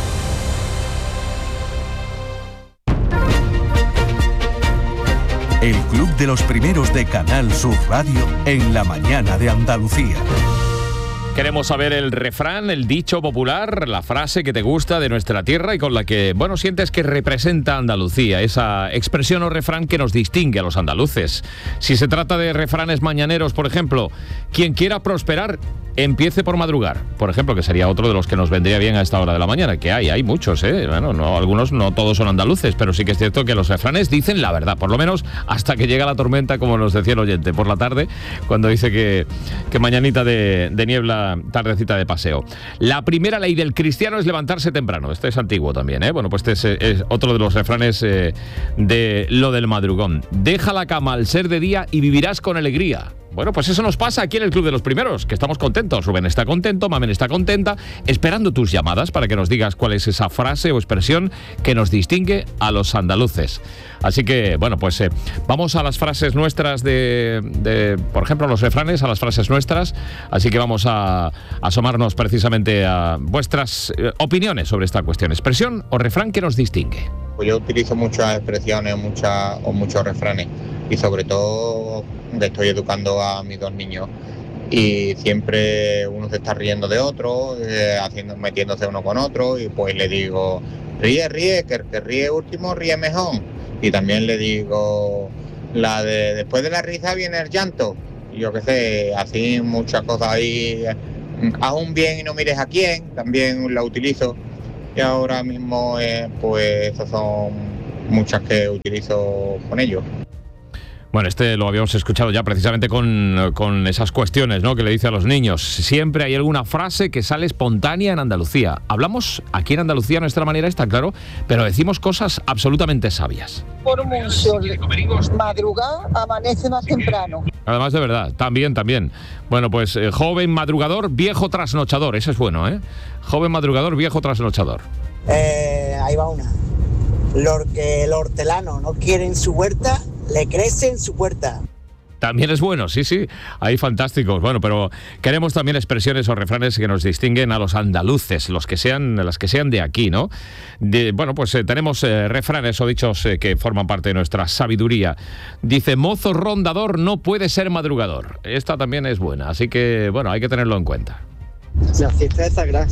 El Club de los Primeros de Canal Sur Radio en la mañana de Andalucía. Queremos saber el refrán, el dicho popular, la frase que te gusta de nuestra tierra y con la que, bueno, sientes que representa Andalucía, esa expresión o refrán que nos distingue a los andaluces. Si se trata de refranes mañaneros, por ejemplo, quien quiera prosperar, empiece por madrugar, por ejemplo, que sería otro de los que nos vendría bien a esta hora de la mañana, que hay, hay muchos, ¿eh? Bueno, no, algunos no todos son andaluces, pero sí que es cierto que los refranes dicen la verdad, por lo menos hasta que llega la tormenta, como nos decía el oyente, por la tarde, cuando dice que, que mañanita de, de niebla, tardecita de paseo. La primera ley del cristiano es levantarse temprano, este es antiguo también, ¿eh? Bueno, pues este es, es otro de los refranes eh, de lo del madrugón. Deja la cama al ser de día y vivirás con alegría. Bueno, pues eso nos pasa aquí en el Club de los Primeros, que estamos contentos. Rubén está contento, Mamen está contenta, esperando tus llamadas para que nos digas cuál es esa frase o expresión que nos distingue a los andaluces. Así que, bueno, pues eh, vamos a las frases nuestras de, de, por ejemplo, los refranes, a las frases nuestras. Así que vamos a, a asomarnos precisamente a vuestras eh, opiniones sobre esta cuestión. ¿Expresión o refrán que nos distingue? Pues yo utilizo muchas expresiones muchas, o muchos refranes y sobre todo estoy educando a mis dos niños y siempre uno se está riendo de otro, eh, haciendo, metiéndose uno con otro y pues le digo, ríe, ríe, que el que ríe último ríe mejor. Y también le digo la de después de la risa viene el llanto. Yo qué sé, así muchas cosas ahí, haz un bien y no mires a quién, también la utilizo. Y ahora mismo, eh, pues, esas son muchas que utilizo con ellos. Bueno, este lo habíamos escuchado ya precisamente con, con esas cuestiones, ¿no?, que le dice a los niños. Siempre hay alguna frase que sale espontánea en Andalucía. Hablamos aquí en Andalucía a nuestra manera, está claro, pero decimos cosas absolutamente sabias. Por mucho madrugar, amanece más temprano. Además, de verdad, también, también. Bueno, pues eh, joven madrugador, viejo trasnochador. Ese es bueno, ¿eh? Joven madrugador, viejo trasnochador. Eh, ahí va una. Lo que el hortelano no quiere en su huerta, le crece en su puerta. También es bueno, sí, sí, hay fantásticos. Bueno, pero queremos también expresiones o refranes que nos distinguen a los andaluces, los que sean, las que sean de aquí, ¿no? De, bueno, pues eh, tenemos eh, refranes o dichos eh, que forman parte de nuestra sabiduría. Dice, mozo rondador no puede ser madrugador. Esta también es buena, así que, bueno, hay que tenerlo en cuenta. La fiesta es sagrada.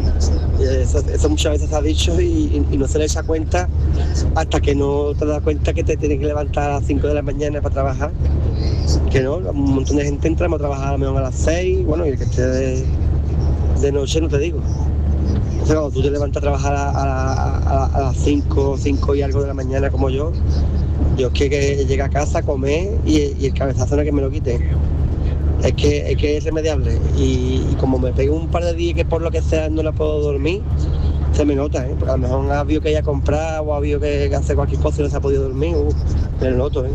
Eso, eso muchas veces se ha dicho y, y no se le echa cuenta hasta que no te das cuenta que te tienes que levantar a las cinco de la mañana para trabajar. Que no, un montón de gente entramos a trabajar a lo mejor a las seis, bueno, y el que esté de, de noche no te digo. O sea, cuando tú te levantas a trabajar a, a, a, a las cinco, cinco y algo de la mañana como yo, yo es que, que llegue a casa a comer y, y el cabezazo no es que me lo quite. Es que, es que es irremediable y, y como me pego un par de días que por lo que sea no la puedo dormir, se me nota, ¿eh? Porque a lo mejor ha habido que ir a comprar o ha habido que hacer cualquier cosa y no se ha podido dormir, uh, me lo noto, ¿eh?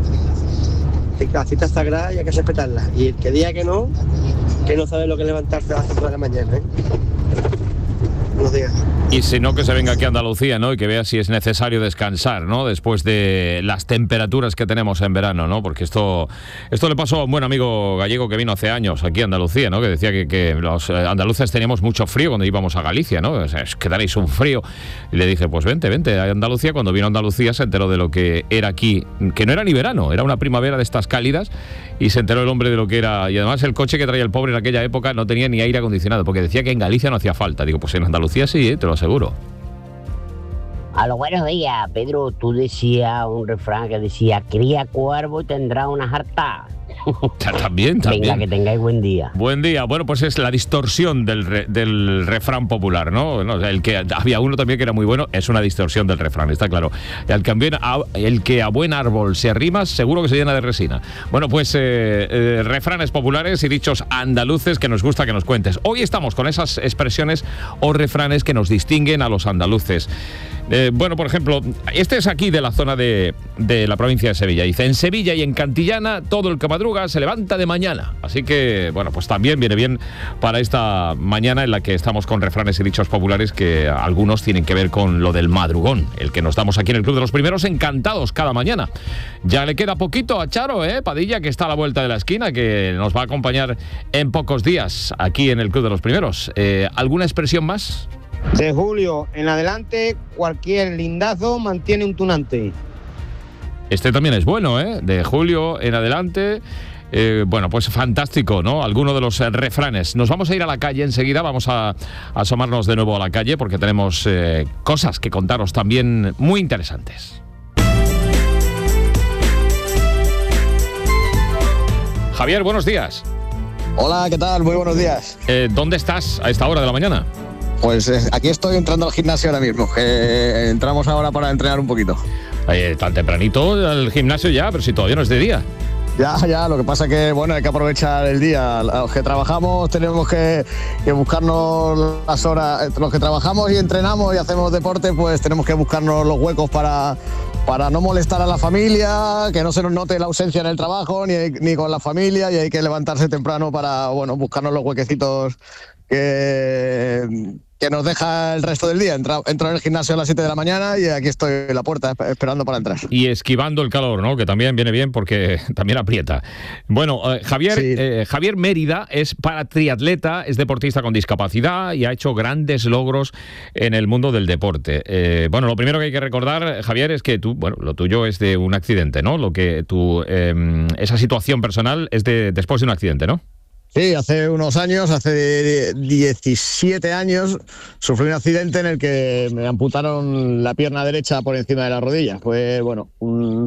La cita es sagrada y hay que respetarla. Y el que diga que no, que no sabe lo que es levantarse a las cinco de la mañana, ¿eh? Buenos días. Y si no, que se venga aquí a Andalucía, ¿no? Y que vea si es necesario descansar, ¿no? Después de las temperaturas que tenemos en verano, ¿no? Porque esto esto le pasó a un buen amigo gallego que vino hace años aquí a Andalucía, ¿no? Que decía que, que los andaluces teníamos mucho frío cuando íbamos a Galicia, ¿no? O sea, es que daréis un frío. Y le dije, pues vente, vente a Andalucía. Cuando vino a Andalucía se enteró de lo que era aquí, que no era ni verano, era una primavera de estas cálidas, y se enteró el hombre de lo que era. Y además el coche que traía el pobre en aquella época no tenía ni aire acondicionado, porque decía que en Galicia no hacía falta. Digo, pues en Andalucía sí, ¿eh? Te lo aseguro. A los buenos días, Pedro. Tú decías un refrán que decía: cría cuervo y tendrá una jarta. También, también. Venga, que tengáis buen día. Buen día. Bueno, pues es la distorsión del, re, del refrán popular, ¿no? ¿no? El que había uno también que era muy bueno, es una distorsión del refrán, está claro. El que, a, el que a buen árbol se arrima, seguro que se llena de resina. Bueno, pues eh, eh, refranes populares y dichos andaluces que nos gusta que nos cuentes. Hoy estamos con esas expresiones o refranes que nos distinguen a los andaluces. Eh, bueno, por ejemplo, este es aquí de la zona de, de la provincia de Sevilla. Dice: en Sevilla y en Cantillana, todo el que madruga se levanta de mañana. Así que, bueno, pues también viene bien para esta mañana en la que estamos con refranes y dichos populares que algunos tienen que ver con lo del madrugón, el que nos damos aquí en el Club de los Primeros, encantados cada mañana. Ya le queda poquito a Charo, ¿eh? Padilla, que está a la vuelta de la esquina, que nos va a acompañar en pocos días aquí en el Club de los Primeros. Eh, ¿Alguna expresión más? De julio en adelante, cualquier lindazo mantiene un tunante. Este también es bueno, ¿eh? De julio en adelante. Eh, bueno, pues fantástico, ¿no? Alguno de los eh, refranes. Nos vamos a ir a la calle enseguida, vamos a, a asomarnos de nuevo a la calle porque tenemos eh, cosas que contaros también muy interesantes. Javier, buenos días. Hola, ¿qué tal? Muy buenos días. Eh, ¿Dónde estás a esta hora de la mañana? Pues eh, aquí estoy entrando al gimnasio ahora mismo, que entramos ahora para entrenar un poquito. Eh, tan tempranito al gimnasio ya, pero si todavía no es de día. Ya, ya, lo que pasa que, bueno, hay que aprovechar el día. Los que trabajamos tenemos que, que buscarnos las horas, los que trabajamos y entrenamos y hacemos deporte, pues tenemos que buscarnos los huecos para, para no molestar a la familia, que no se nos note la ausencia en el trabajo ni, ni con la familia, y hay que levantarse temprano para, bueno, buscarnos los huequecitos que, que nos deja el resto del día. Entro, entro en el gimnasio a las siete de la mañana y aquí estoy en la puerta esperando para entrar. Y esquivando el calor, ¿no? Que también viene bien porque también aprieta. Bueno, eh, Javier, sí. eh, Javier Mérida es paratriatleta, es deportista con discapacidad y ha hecho grandes logros en el mundo del deporte. Eh, bueno, lo primero que hay que recordar, Javier, es que tú, bueno, lo tuyo es de un accidente, ¿no? Lo que tú, eh, esa situación personal es de después de un accidente, ¿no? Sí, hace unos años, hace diecisiete años, sufrí un accidente en el que me amputaron la pierna derecha por encima de la rodilla. Fue, bueno, un,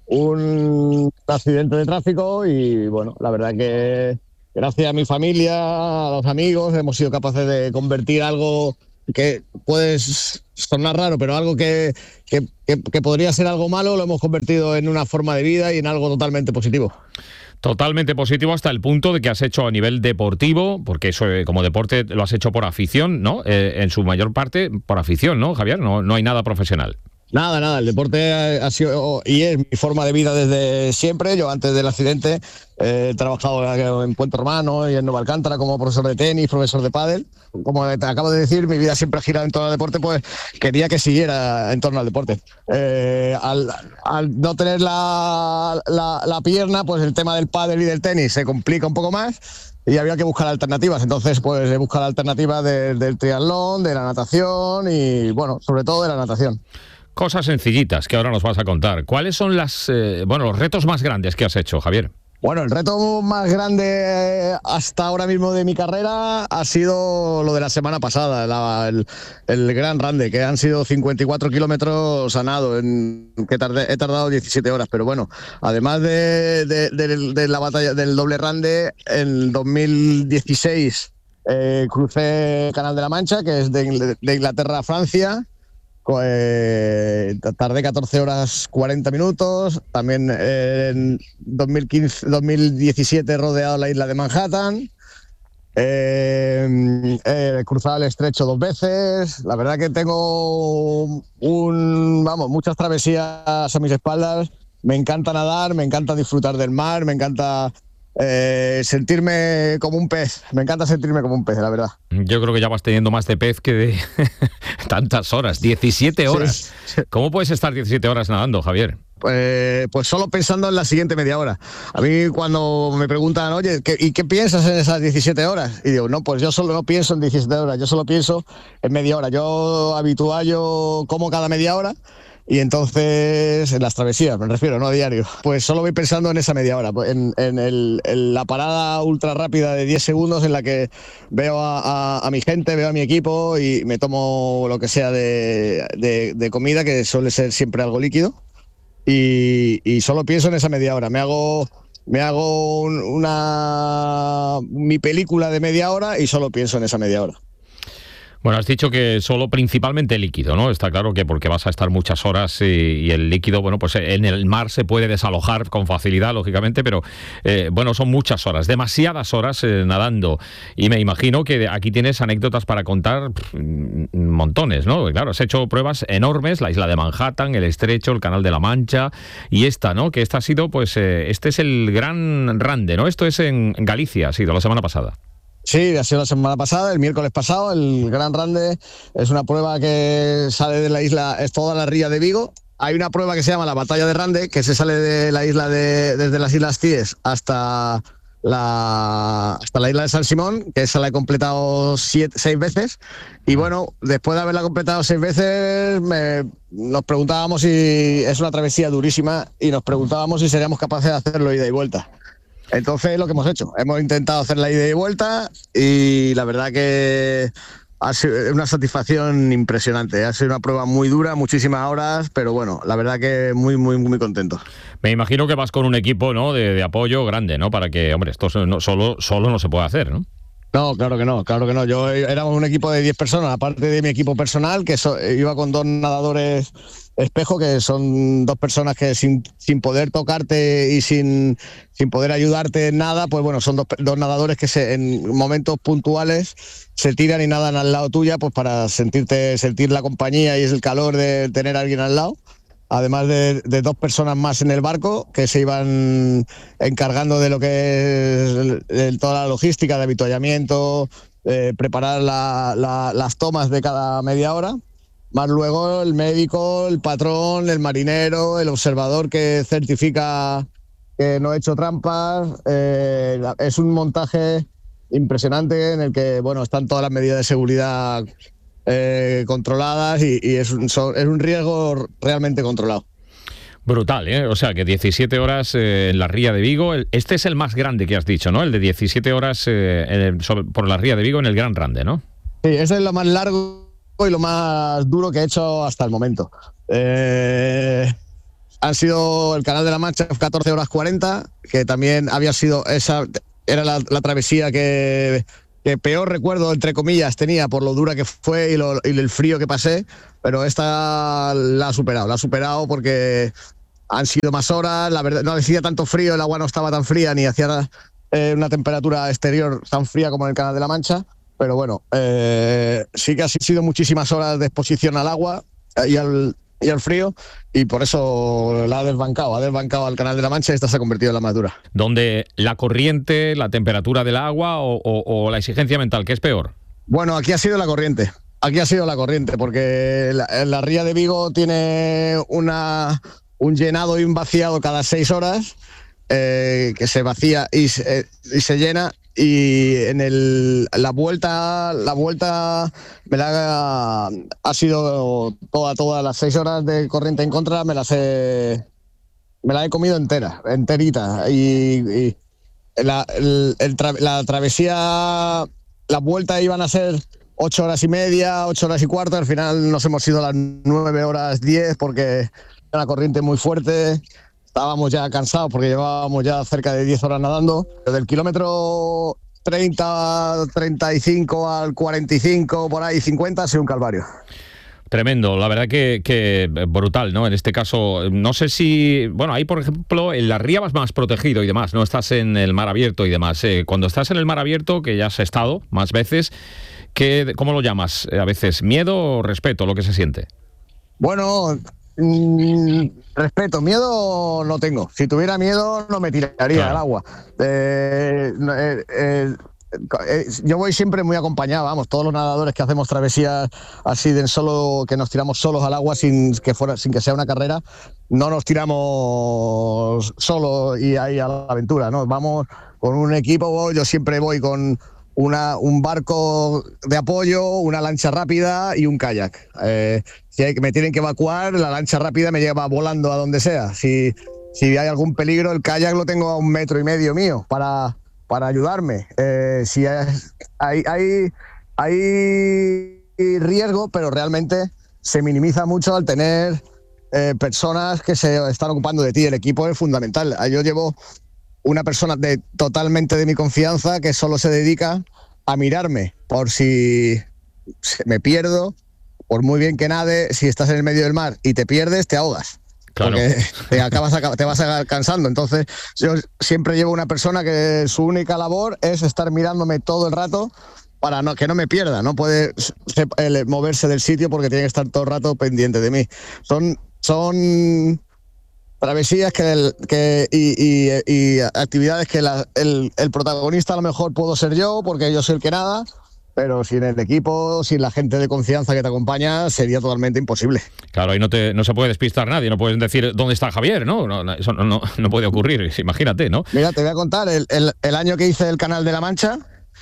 un accidente de tráfico y, bueno, la verdad que gracias a mi familia, a los amigos, hemos sido capaces de convertir algo que puede sonar raro, pero algo que, que, que, que podría ser algo malo, lo hemos convertido en una forma de vida y en algo totalmente positivo. Totalmente positivo hasta el punto de que has hecho a nivel deportivo, porque eso eh, como deporte lo has hecho por afición, ¿no? Eh, en su mayor parte por afición, ¿no, Javier? No, no hay nada profesional. Nada, nada, el deporte ha sido y es mi forma de vida desde siempre. Yo antes del accidente eh, he trabajado en Puente Romano y en Nueva Alcántara como profesor de tenis, profesor de pádel. Como te acabo de decir, mi vida siempre ha girado en torno al deporte, pues quería que siguiera en torno al deporte. Eh, al, al no tener la, la, la pierna, pues el tema del pádel y del tenis se complica un poco más y había que buscar alternativas. Entonces, pues he buscado alternativas de, del triatlón, de la natación y, bueno, sobre todo de la natación. Cosas sencillitas que ahora nos vas a contar. ¿Cuáles son las, eh, bueno, los retos más grandes que has hecho, Javier? Bueno, el reto más grande hasta ahora mismo de mi carrera ha sido lo de la semana pasada, la, el, el Gran Rande, que han sido cincuenta y cuatro kilómetros a nado, en, que tardé, he tardado diecisiete horas, pero bueno, además de, de, de, de la batalla del doble Rande, en dos mil dieciséis eh, crucé el Canal de la Mancha, que es de, de Inglaterra a Francia. Eh, tardé catorce horas cuarenta minutos. También eh, en dos mil quince, dos mil diecisiete he rodeado la isla de Manhattan. Eh, he cruzado el estrecho dos veces. La verdad que tengo un, vamos, muchas travesías a mis espaldas. Me encanta nadar, me encanta disfrutar del mar, me encanta eh, sentirme como un pez. Me encanta sentirme como un pez, la verdad. Yo creo que ya vas teniendo más de pez que de tantas horas. diecisiete horas. Sí. ¿Cómo puedes estar diecisiete horas nadando, Javier? Pues, pues solo pensando en la siguiente media hora. A mí cuando me preguntan, oye, ¿qué, ¿y qué piensas en esas diecisiete horas? Y digo, no, pues yo solo no pienso en diecisiete horas, yo solo pienso en media hora. Yo habitual, yo como cada media hora. Y entonces, en las travesías, me refiero, no a diario, pues solo voy pensando en esa media hora, en, en, el, en la parada ultra rápida de diez segundos en la que veo a, a, a mi gente, veo a mi equipo y me tomo lo que sea de, de, de comida, que suele ser siempre algo líquido, y, y solo pienso en esa media hora. Me hago, me hago un, una mi película de media hora y solo pienso en esa media hora. Bueno, has dicho que solo principalmente líquido, ¿no? Está claro que porque vas a estar muchas horas y, y el líquido, bueno, pues en el mar se puede desalojar con facilidad, lógicamente, pero eh, bueno, son muchas horas, demasiadas horas eh, nadando. Y me imagino que aquí tienes anécdotas para contar pff, montones, ¿no? Claro, has hecho pruebas enormes, la isla de Manhattan, el Estrecho, el Canal de la Mancha y esta, ¿no? Que esta ha sido, pues, eh, este es el Gran Rande, ¿no? Esto es en Galicia, ha sido la semana pasada. Sí, ha sido la semana pasada, el miércoles pasado, el Gran Rande es una prueba que sale de la isla, es toda la ría de Vigo. Hay una prueba que se llama la Batalla de Rande, que se sale de la isla de, desde las Islas Cíes hasta la, hasta la isla de San Simón, que esa la he completado siete, seis veces. Y bueno, después de haberla completado seis veces, me, nos preguntábamos si es una travesía durísima y nos preguntábamos si seríamos capaces de hacerlo ida y vuelta. Entonces, lo que hemos hecho, hemos intentado hacer la ida y vuelta y la verdad que ha sido una satisfacción impresionante. Ha sido una prueba muy dura, muchísimas horas, pero bueno, la verdad que muy, muy, muy contento. Me imagino que vas con un equipo, ¿no?, de, de apoyo grande, ¿no? Para que, hombre, esto no, solo, solo no se puede hacer, ¿no? No, claro que no, claro que no. Yo éramos un equipo de diez personas, aparte de mi equipo personal, que so, iba con dos nadadores espejo, que son dos personas que sin, sin poder tocarte y sin, sin poder ayudarte en nada, pues bueno, son dos, dos nadadores que se, en momentos puntuales se tiran y nadan al lado tuya, pues para sentirte, sentir la compañía y el calor de tener a alguien al lado. Además de, de dos personas más en el barco que se iban encargando de lo que es el, el, toda la logística de avituallamiento, eh, preparar la, la, las tomas de cada media hora, más luego el médico, el patrón, el marinero, el observador que certifica que no he hecho trampas. Eh, es un montaje impresionante en el que, bueno, están todas las medidas de seguridad Eh, controladas y, y es, un, so, es un riesgo realmente controlado. Brutal, ¿eh? O sea que diecisiete horas eh, en la ría de Vigo. Este es el más grande que has dicho, ¿no? El de diecisiete horas eh, en el, sobre, por la ría de Vigo en el Gran Rande, ¿no? Sí, ese es lo más largo y lo más duro que he hecho hasta el momento. Eh, han sido el Canal de la Mancha catorce horas cuarenta, que también había sido esa, era la, la travesía que... que peor recuerdo, entre comillas, tenía por lo dura que fue y, lo, y el frío que pasé, pero esta la ha superado, la ha superado porque han sido más horas, la verdad no hacía tanto frío, el agua no estaba tan fría ni hacía eh, una temperatura exterior tan fría como en el Canal de la Mancha, pero bueno, eh, sí que ha sido muchísimas horas de exposición al agua y al, y al frío, y por eso la ha desbancado, ha desbancado al Canal de la Mancha y esta se ha convertido en la más dura. ¿Donde la corriente, la temperatura del agua o, o, o la exigencia mental, qué es peor? Bueno, aquí ha sido la corriente, aquí ha sido la corriente, porque la, la ría de Vigo tiene una, un llenado y un vaciado cada seis horas, eh, que se vacía y se, y se llena. Y en el, la vuelta la vuelta me la ha, ha sido toda todas las seis horas de corriente en contra, me las he me la he comido entera, enterita. Y, y la, el, el tra, la travesía, la vuelta iban a ser ocho horas y media, ocho horas y cuarto. Al final nos hemos ido a las nueve horas diez porque era una corriente muy fuerte. Estábamos ya cansados porque llevábamos ya cerca de diez horas nadando. Del kilómetro treinta, treinta y cinco al cuarenta y cinco, por ahí cincuenta, ha sido un calvario. Tremendo, la verdad que, que brutal, ¿no? En este caso, no sé si... Bueno, ahí, por ejemplo, en la ría vas más protegido y demás, no estás en el mar abierto y demás. Eh, cuando estás en el mar abierto, que ya has estado más veces, ¿qué, ¿cómo lo llamas? A veces, ¿miedo o respeto, lo que se siente? Bueno... mm, respeto, miedo no tengo. Si tuviera miedo no me tiraría claro. al agua. Eh, eh, eh, eh, yo voy siempre muy acompañado, vamos, todos los nadadores que hacemos travesías así de solo, que nos tiramos solos al agua sin que fuera, sin que sea una carrera, no nos tiramos solos y ahí a la aventura, ¿no? Vamos con un equipo, yo siempre voy con una, un barco de apoyo, una lancha rápida y un kayak. Eh, si hay, me tienen que evacuar, la lancha rápida me lleva volando a donde sea. Si, si hay algún peligro, el kayak lo tengo a un metro y medio mío para, para ayudarme. Eh, si hay, hay, hay, hay riesgo, pero realmente se minimiza mucho al tener eh, personas que se están ocupando de ti. El equipo es fundamental. Yo llevo una persona de, totalmente de mi confianza que solo se dedica a mirarme por si me pierdo, por muy bien que nade, si estás en el medio del mar y te pierdes, te ahogas. Claro. Porque te, acabas, te vas a cansando. Entonces yo siempre llevo una persona que su única labor es estar mirándome todo el rato para no, que no me pierda. No puede moverse del sitio porque tiene que estar todo el rato pendiente de mí. Son... son travesías que, el, que y, y, y actividades que la, el, el protagonista a lo mejor puedo ser yo, porque yo soy el que nada, pero sin el equipo, sin la gente de confianza que te acompaña, sería totalmente imposible. Claro, ahí no, te, no se puede despistar nadie, no puedes decir dónde está Javier, ¿no? no, no eso no, no, no puede ocurrir, imagínate, ¿no? Mira, te voy a contar, el, el, el año que hice el Canal de la Mancha,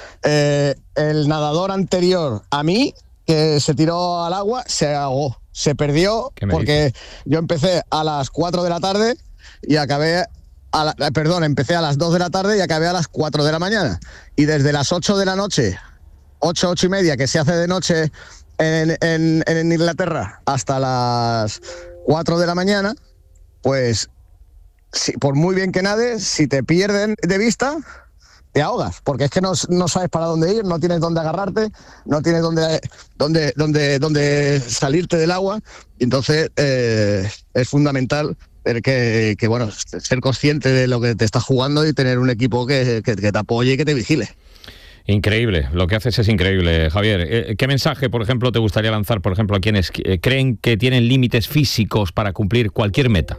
eh, el nadador anterior a mí, que se tiró al agua, se ahogó. Se perdió porque dices? Yo empecé a las cuatro de la tarde y acabé, a la, perdón, empecé a las dos de la tarde y acabé a las cuatro de la mañana. Y desde las ocho de la noche, ocho, ocho y media, que se hace de noche en, en, en Inglaterra, hasta las cuatro de la mañana, pues si, por muy bien que nades, si te pierden de vista, te ahogas, porque es que no, no sabes para dónde ir, no tienes dónde agarrarte, no tienes dónde, dónde, dónde, dónde salirte del agua. Y entonces eh, es fundamental que, que, bueno, ser consciente de lo que te estás jugando y tener un equipo que, que, que te apoye y que te vigile. Increíble, lo que haces es increíble, Javier. ¿Qué mensaje, por ejemplo, te gustaría lanzar, por ejemplo, a quienes creen que tienen límites físicos para cumplir cualquier meta?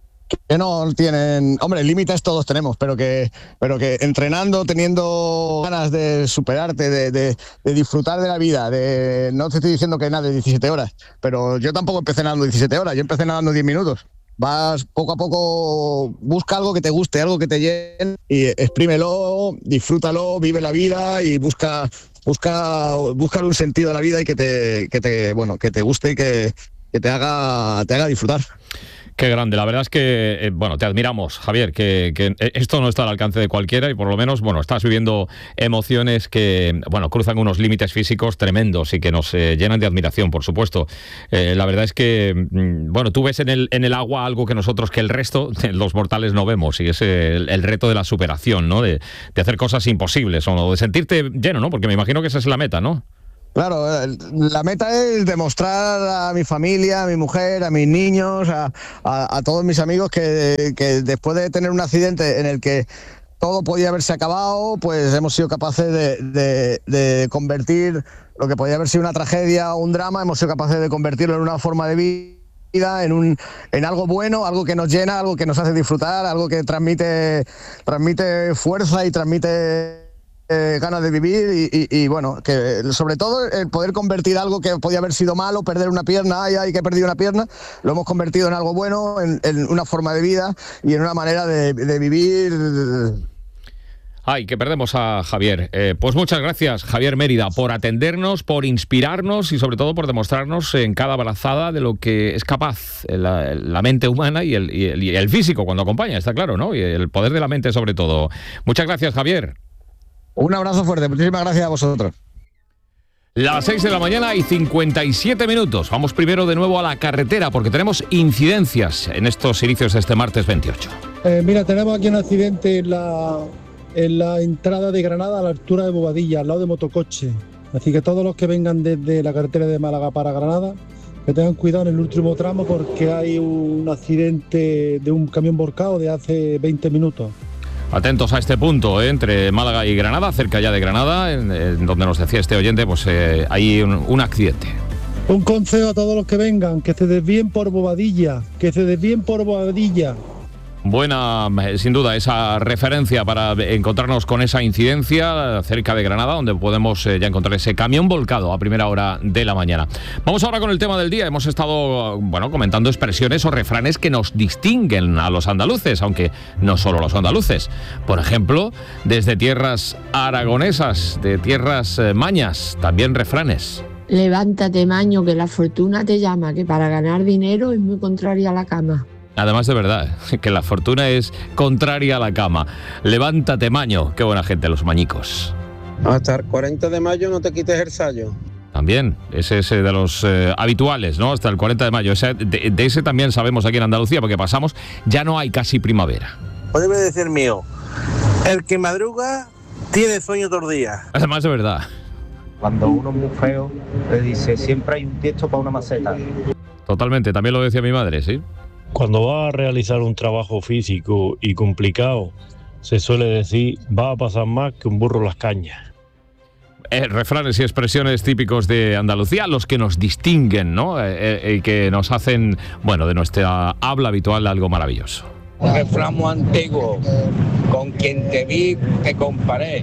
Que no tienen, hombre, límites todos tenemos, pero que, pero que entrenando, teniendo ganas de superarte, de, de, de disfrutar de la vida, de, no te estoy diciendo que nade diecisiete horas, pero yo tampoco empecé nadando diecisiete horas, yo empecé nadando diez minutos. Vas poco a poco, busca algo que te guste, algo que te llene y exprímelo, disfrútalo, vive la vida y busca, busca, busca un sentido a la vida y que te, que te, bueno, que te guste y que, que te haga, te haga disfrutar. Qué grande, la verdad es que, eh, bueno, te admiramos, Javier, que, que esto no está al alcance de cualquiera y por lo menos, bueno, estás viviendo emociones que, bueno, cruzan unos límites físicos tremendos y que nos eh, llenan de admiración, por supuesto. Eh, la verdad es que, bueno, tú ves en el, en el agua algo que nosotros, que el resto, los mortales, no vemos, y es el, el reto de la superación, ¿no? De, de hacer cosas imposibles o de sentirte lleno, ¿no? Porque me imagino que esa es la meta, ¿no? Claro, la meta es demostrar a mi familia, a mi mujer, a mis niños, a, a, a todos mis amigos que, que después de tener un accidente en el que todo podía haberse acabado, pues hemos sido capaces de, de, de convertir lo que podía haber sido una tragedia o un drama, hemos sido capaces de convertirlo en una forma de vida, en un en algo bueno, algo que nos llena, algo que nos hace disfrutar, algo que transmite, transmite fuerza y transmite Eh, ganas de vivir y, y, y bueno, que sobre todo el poder convertir algo que podía haber sido malo, perder una pierna, ay, ay, que he perdido una pierna, lo hemos convertido en algo bueno, en, en una forma de vida y en una manera de, de vivir. Ay, que perdemos a Javier. Eh, pues muchas gracias, Javier Mérida, por atendernos, por inspirarnos y sobre todo por demostrarnos en cada brazada de lo que es capaz la, la mente humana y el, y, el, y el físico cuando acompaña, está claro, ¿no? Y el poder de la mente sobre todo. Muchas gracias, Javier. Un abrazo fuerte, muchísimas gracias a vosotros. Las seis de la mañana y cincuenta y siete minutos. Vamos primero de nuevo a la carretera porque tenemos incidencias en estos inicios de este martes veintiocho. Eh, mira, tenemos aquí un accidente en la, en la entrada de Granada a la altura de Bobadilla, al lado de Motocoche. Así que todos los que vengan desde la carretera de Málaga para Granada, que tengan cuidado en el último tramo porque hay un accidente de un camión volcado de hace veinte minutos. Atentos a este punto, ¿eh? Entre Málaga y Granada, cerca ya de Granada, en, en donde nos decía este oyente, pues eh, hay un, un accidente. Un consejo a todos los que vengan, que se desvíen por Bobadilla, que se desvíen por Bobadilla. Buena, sin duda, esa referencia para encontrarnos con esa incidencia cerca de Granada, donde podemos eh, ya encontrar ese camión volcado a primera hora de la mañana. Vamos ahora con el tema del día. Hemos estado, bueno, comentando expresiones o refranes que nos distinguen a los andaluces, aunque no solo los andaluces. Por ejemplo, desde tierras aragonesas, de tierras eh, mañas, también refranes. Levántate, maño, que la fortuna te llama, que para ganar dinero es muy contraria a la cama. Además de verdad, que la fortuna es contraria a la cama. Levántate, maño. Qué buena gente los mañicos. Hasta el cuarenta de mayo no te quites el sayo. También, ese es de los eh, habituales, ¿no? Hasta el cuarenta de mayo. Ese, de, de ese también sabemos aquí en Andalucía, porque pasamos, ya no hay casi primavera. Podemos decir mío, el que madruga tiene sueño todos los días. Además de verdad. Cuando uno es muy feo, le dice, siempre hay un tiesto para una maceta. Totalmente, también lo decía mi madre, ¿sí? Cuando va a realizar un trabajo físico y complicado, se suele decir, va a pasar más que un burro las cañas. Eh, refranes y expresiones típicos de Andalucía, los que nos distinguen, ¿no? Eh, eh, y que nos hacen, bueno, de nuestra habla habitual algo maravilloso. Un refrán muy antiguo, con quien te vi, te comparé.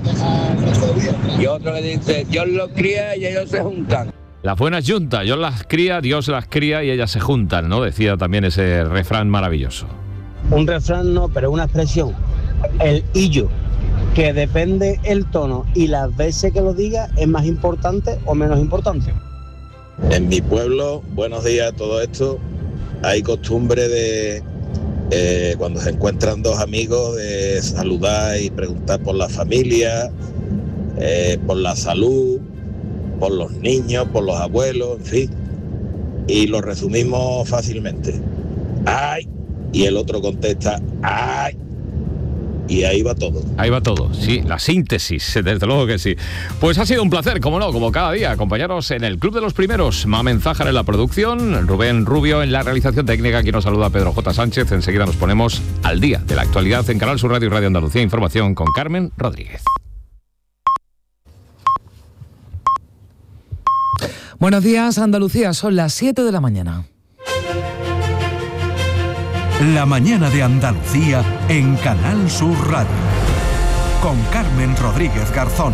Y otro que dice, Dios los cría y ellos se juntan. Las buenas juntas, Dios las cría, Dios las cría y ellas se juntan, ¿no? Decía también ese refrán maravilloso. Un refrán no, pero una expresión, el illo, que depende el tono y las veces que lo diga es más importante o menos importante. En mi pueblo, buenos días, todo esto, hay costumbre de, eh, cuando se encuentran dos amigos, de saludar y preguntar por la familia, eh, por la salud, por los niños, por los abuelos, en fin. Y lo resumimos fácilmente. ¡Ay! Y el otro contesta, ¡ay! Y ahí va todo. Ahí va todo, sí, la síntesis, desde luego que sí. Pues ha sido un placer, como no, como cada día, acompañaros en el Club de los Primeros. Mamen Zájar en la producción, Rubén Rubio en la realización técnica. Aquí nos saluda Pedro J. Sánchez. Enseguida nos ponemos al día de la actualidad en Canal Sur Radio y Radio Andalucía Información con Carmen Rodríguez. Buenos días, Andalucía, son las siete de la mañana. La mañana de Andalucía en Canal Sur Radio. Con Carmen Rodríguez Garzón.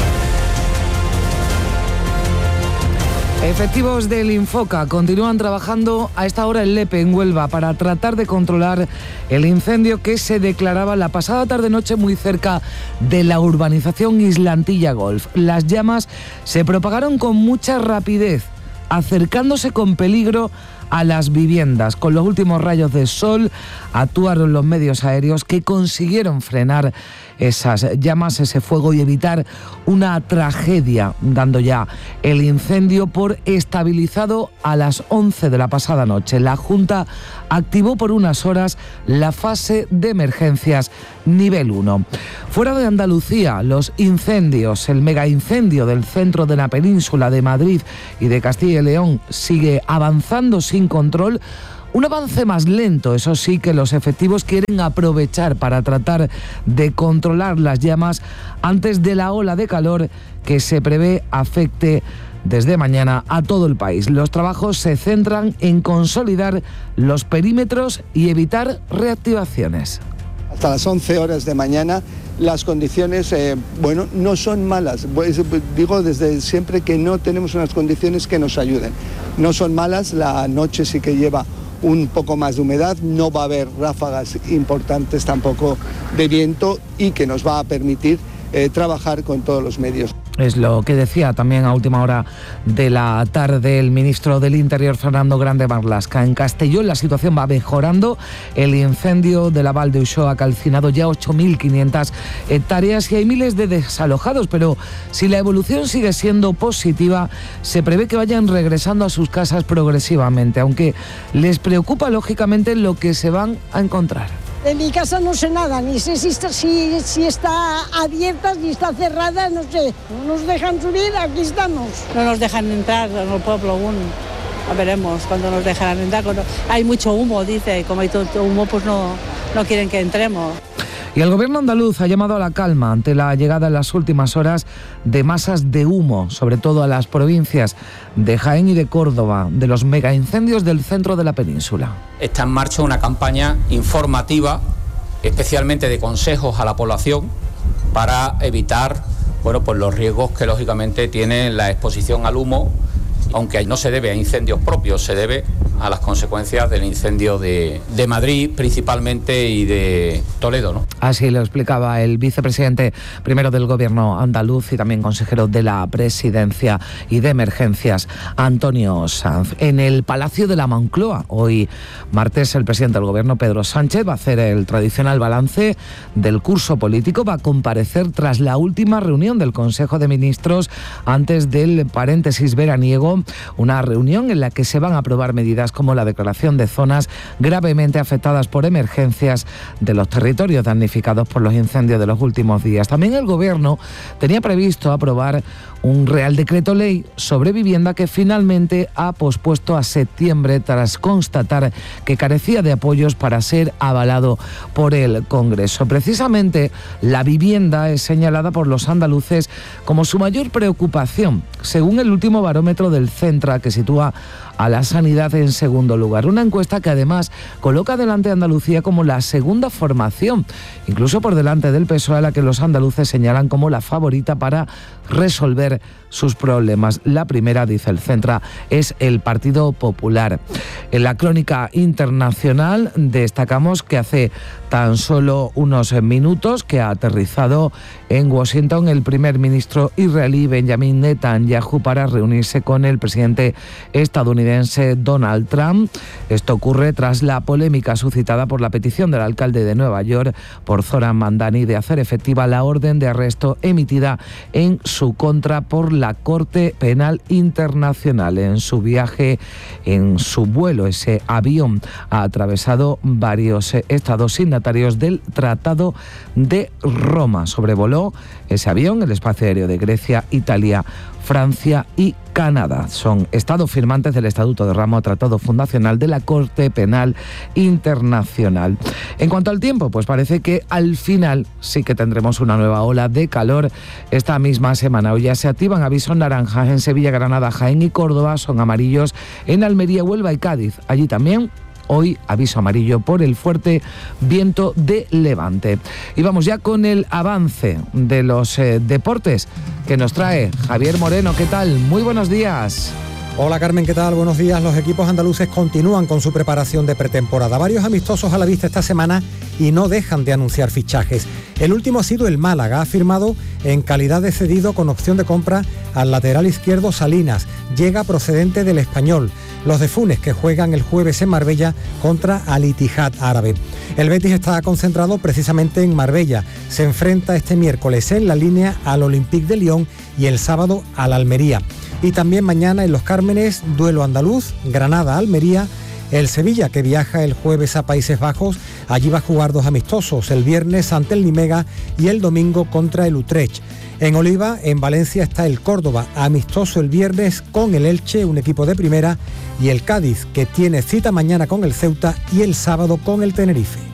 Efectivos del Infoca continúan trabajando a esta hora en Lepe, en Huelva, para tratar de controlar el incendio que se declaraba la pasada tarde-noche muy cerca de la urbanización Islantilla Golf. Las llamas se propagaron con mucha rapidez, acercándose con peligro a las viviendas. Con los últimos rayos de sol actuaron los medios aéreos que consiguieron frenar esas llamas, ese fuego y evitar una tragedia, dando ya el incendio por estabilizado a las once de la pasada noche. La Junta activó por unas horas la fase de emergencias nivel uno. Fuera de Andalucía, los incendios, el megaincendio del centro de la península de Madrid y de Castilla y León sigue avanzando sin control. Un avance más lento, eso sí, que los efectivos quieren aprovechar para tratar de controlar las llamas antes de la ola de calor que se prevé afecte desde mañana a todo el país. Los trabajos se centran en consolidar los perímetros y evitar reactivaciones. Hasta las once horas de mañana las condiciones, eh, bueno, no son malas. Pues, digo desde siempre que no tenemos unas condiciones que nos ayuden. No son malas, la noche sí que lleva un poco más de humedad, no va a haber ráfagas importantes tampoco de viento y que nos va a permitir eh, trabajar con todos los medios. Es lo que decía también a última hora de la tarde el ministro del Interior, Fernando Grande Marlaska. En Castellón la situación va mejorando. El incendio de la Val de Uxó ha calcinado ya ocho mil quinientas hectáreas y hay miles de desalojados, pero si la evolución sigue siendo positiva, se prevé que vayan regresando a sus casas progresivamente, aunque les preocupa lógicamente lo que se van a encontrar. De mi casa no sé nada, ni sé si está, si, si está abierta, si está cerrada, no sé. No nos dejan subir, aquí estamos. No nos dejan entrar en el pueblo aún. Ya veremos cuando nos dejarán entrar. Hay mucho humo, dice, como hay todo humo, pues no, no quieren que entremos. Y el gobierno andaluz ha llamado a la calma ante la llegada en las últimas horas de masas de humo, sobre todo a las provincias de Jaén y de Córdoba, de los megaincendios del centro de la península. Está en marcha una campaña informativa, especialmente de consejos a la población, para evitar bueno, pues los riesgos que lógicamente tiene la exposición al humo, aunque no se debe a incendios propios, se debe a las consecuencias del incendio de, de Madrid principalmente y de Toledo, ¿no? Así lo explicaba el vicepresidente primero del gobierno andaluz y también consejero de la presidencia y de emergencias, Antonio Sanz. En el Palacio de la Moncloa, hoy martes, el presidente del gobierno, Pedro Sánchez, va a hacer el tradicional balance del curso político, va a comparecer tras la última reunión del Consejo de Ministros antes del paréntesis veraniego, una reunión en la que se van a aprobar medidas como la declaración de zonas gravemente afectadas por emergencias de los territorios damnificados por los incendios de los últimos días. También el Gobierno tenía previsto aprobar un Real Decreto Ley sobre vivienda que finalmente ha pospuesto a septiembre tras constatar que carecía de apoyos para ser avalado por el Congreso. Precisamente la vivienda es señalada por los andaluces como su mayor preocupación, según el último barómetro del Centra, que sitúa a la sanidad en segundo lugar. Una encuesta que además coloca delante a Andalucía como la segunda formación, incluso por delante del P S O E, a la que los andaluces señalan como la favorita para resolver sus problemas. La primera, dice el Centra, es el Partido Popular. En la crónica internacional destacamos que hace tan solo unos minutos que ha aterrizado en Washington el primer ministro israelí Benjamin Netanyahu para reunirse con el presidente estadounidense Donald Trump. Esto ocurre tras la polémica suscitada por la petición del alcalde de Nueva York, por Zoran Mandani, de hacer efectiva la orden de arresto emitida en su contra por la Corte Penal Internacional. En su viaje, en su vuelo, ese avión ha atravesado varios estados signatarios del Tratado de Roma. Sobrevoló ese avión el espacio aéreo de Grecia, Italia, Francia y Canadá. Son estados firmantes del Estatuto de Roma, tratado fundacional de la Corte Penal Internacional. En cuanto al tiempo, pues parece que al final sí que tendremos una nueva ola de calor esta misma semana. Hoy ya se activan avisos naranjas en Sevilla, Granada, Jaén y Córdoba, son amarillos en Almería, Huelva y Cádiz. Allí también hoy aviso amarillo por el fuerte viento de levante. Y vamos ya con el avance de los eh, deportes que nos trae Javier Moreno. ¿Qué tal? Muy buenos días. Hola Carmen, ¿qué tal? Buenos días. Los equipos andaluces continúan con su preparación de pretemporada. Varios amistosos a la vista esta semana y no dejan de anunciar fichajes. El último ha sido el Málaga. Ha firmado en calidad de cedido con opción de compra al lateral izquierdo Salinas. Llega procedente del Español. Los de Funes, que juegan el jueves en Marbella contra Al Ittihad árabe. El Betis está concentrado precisamente en Marbella. Se enfrenta este miércoles en la línea al Olympique de Lyon y el sábado al Almería. Y también mañana en Los Cármenes, duelo andaluz, Granada-Almería. El Sevilla, que viaja el jueves a Países Bajos, allí va a jugar dos amistosos, el viernes ante el Nimega y el domingo contra el Utrecht. En Oliva, en Valencia, está el Córdoba, amistoso el viernes con el Elche, un equipo de primera, y el Cádiz, que tiene cita mañana con el Ceuta y el sábado con el Tenerife.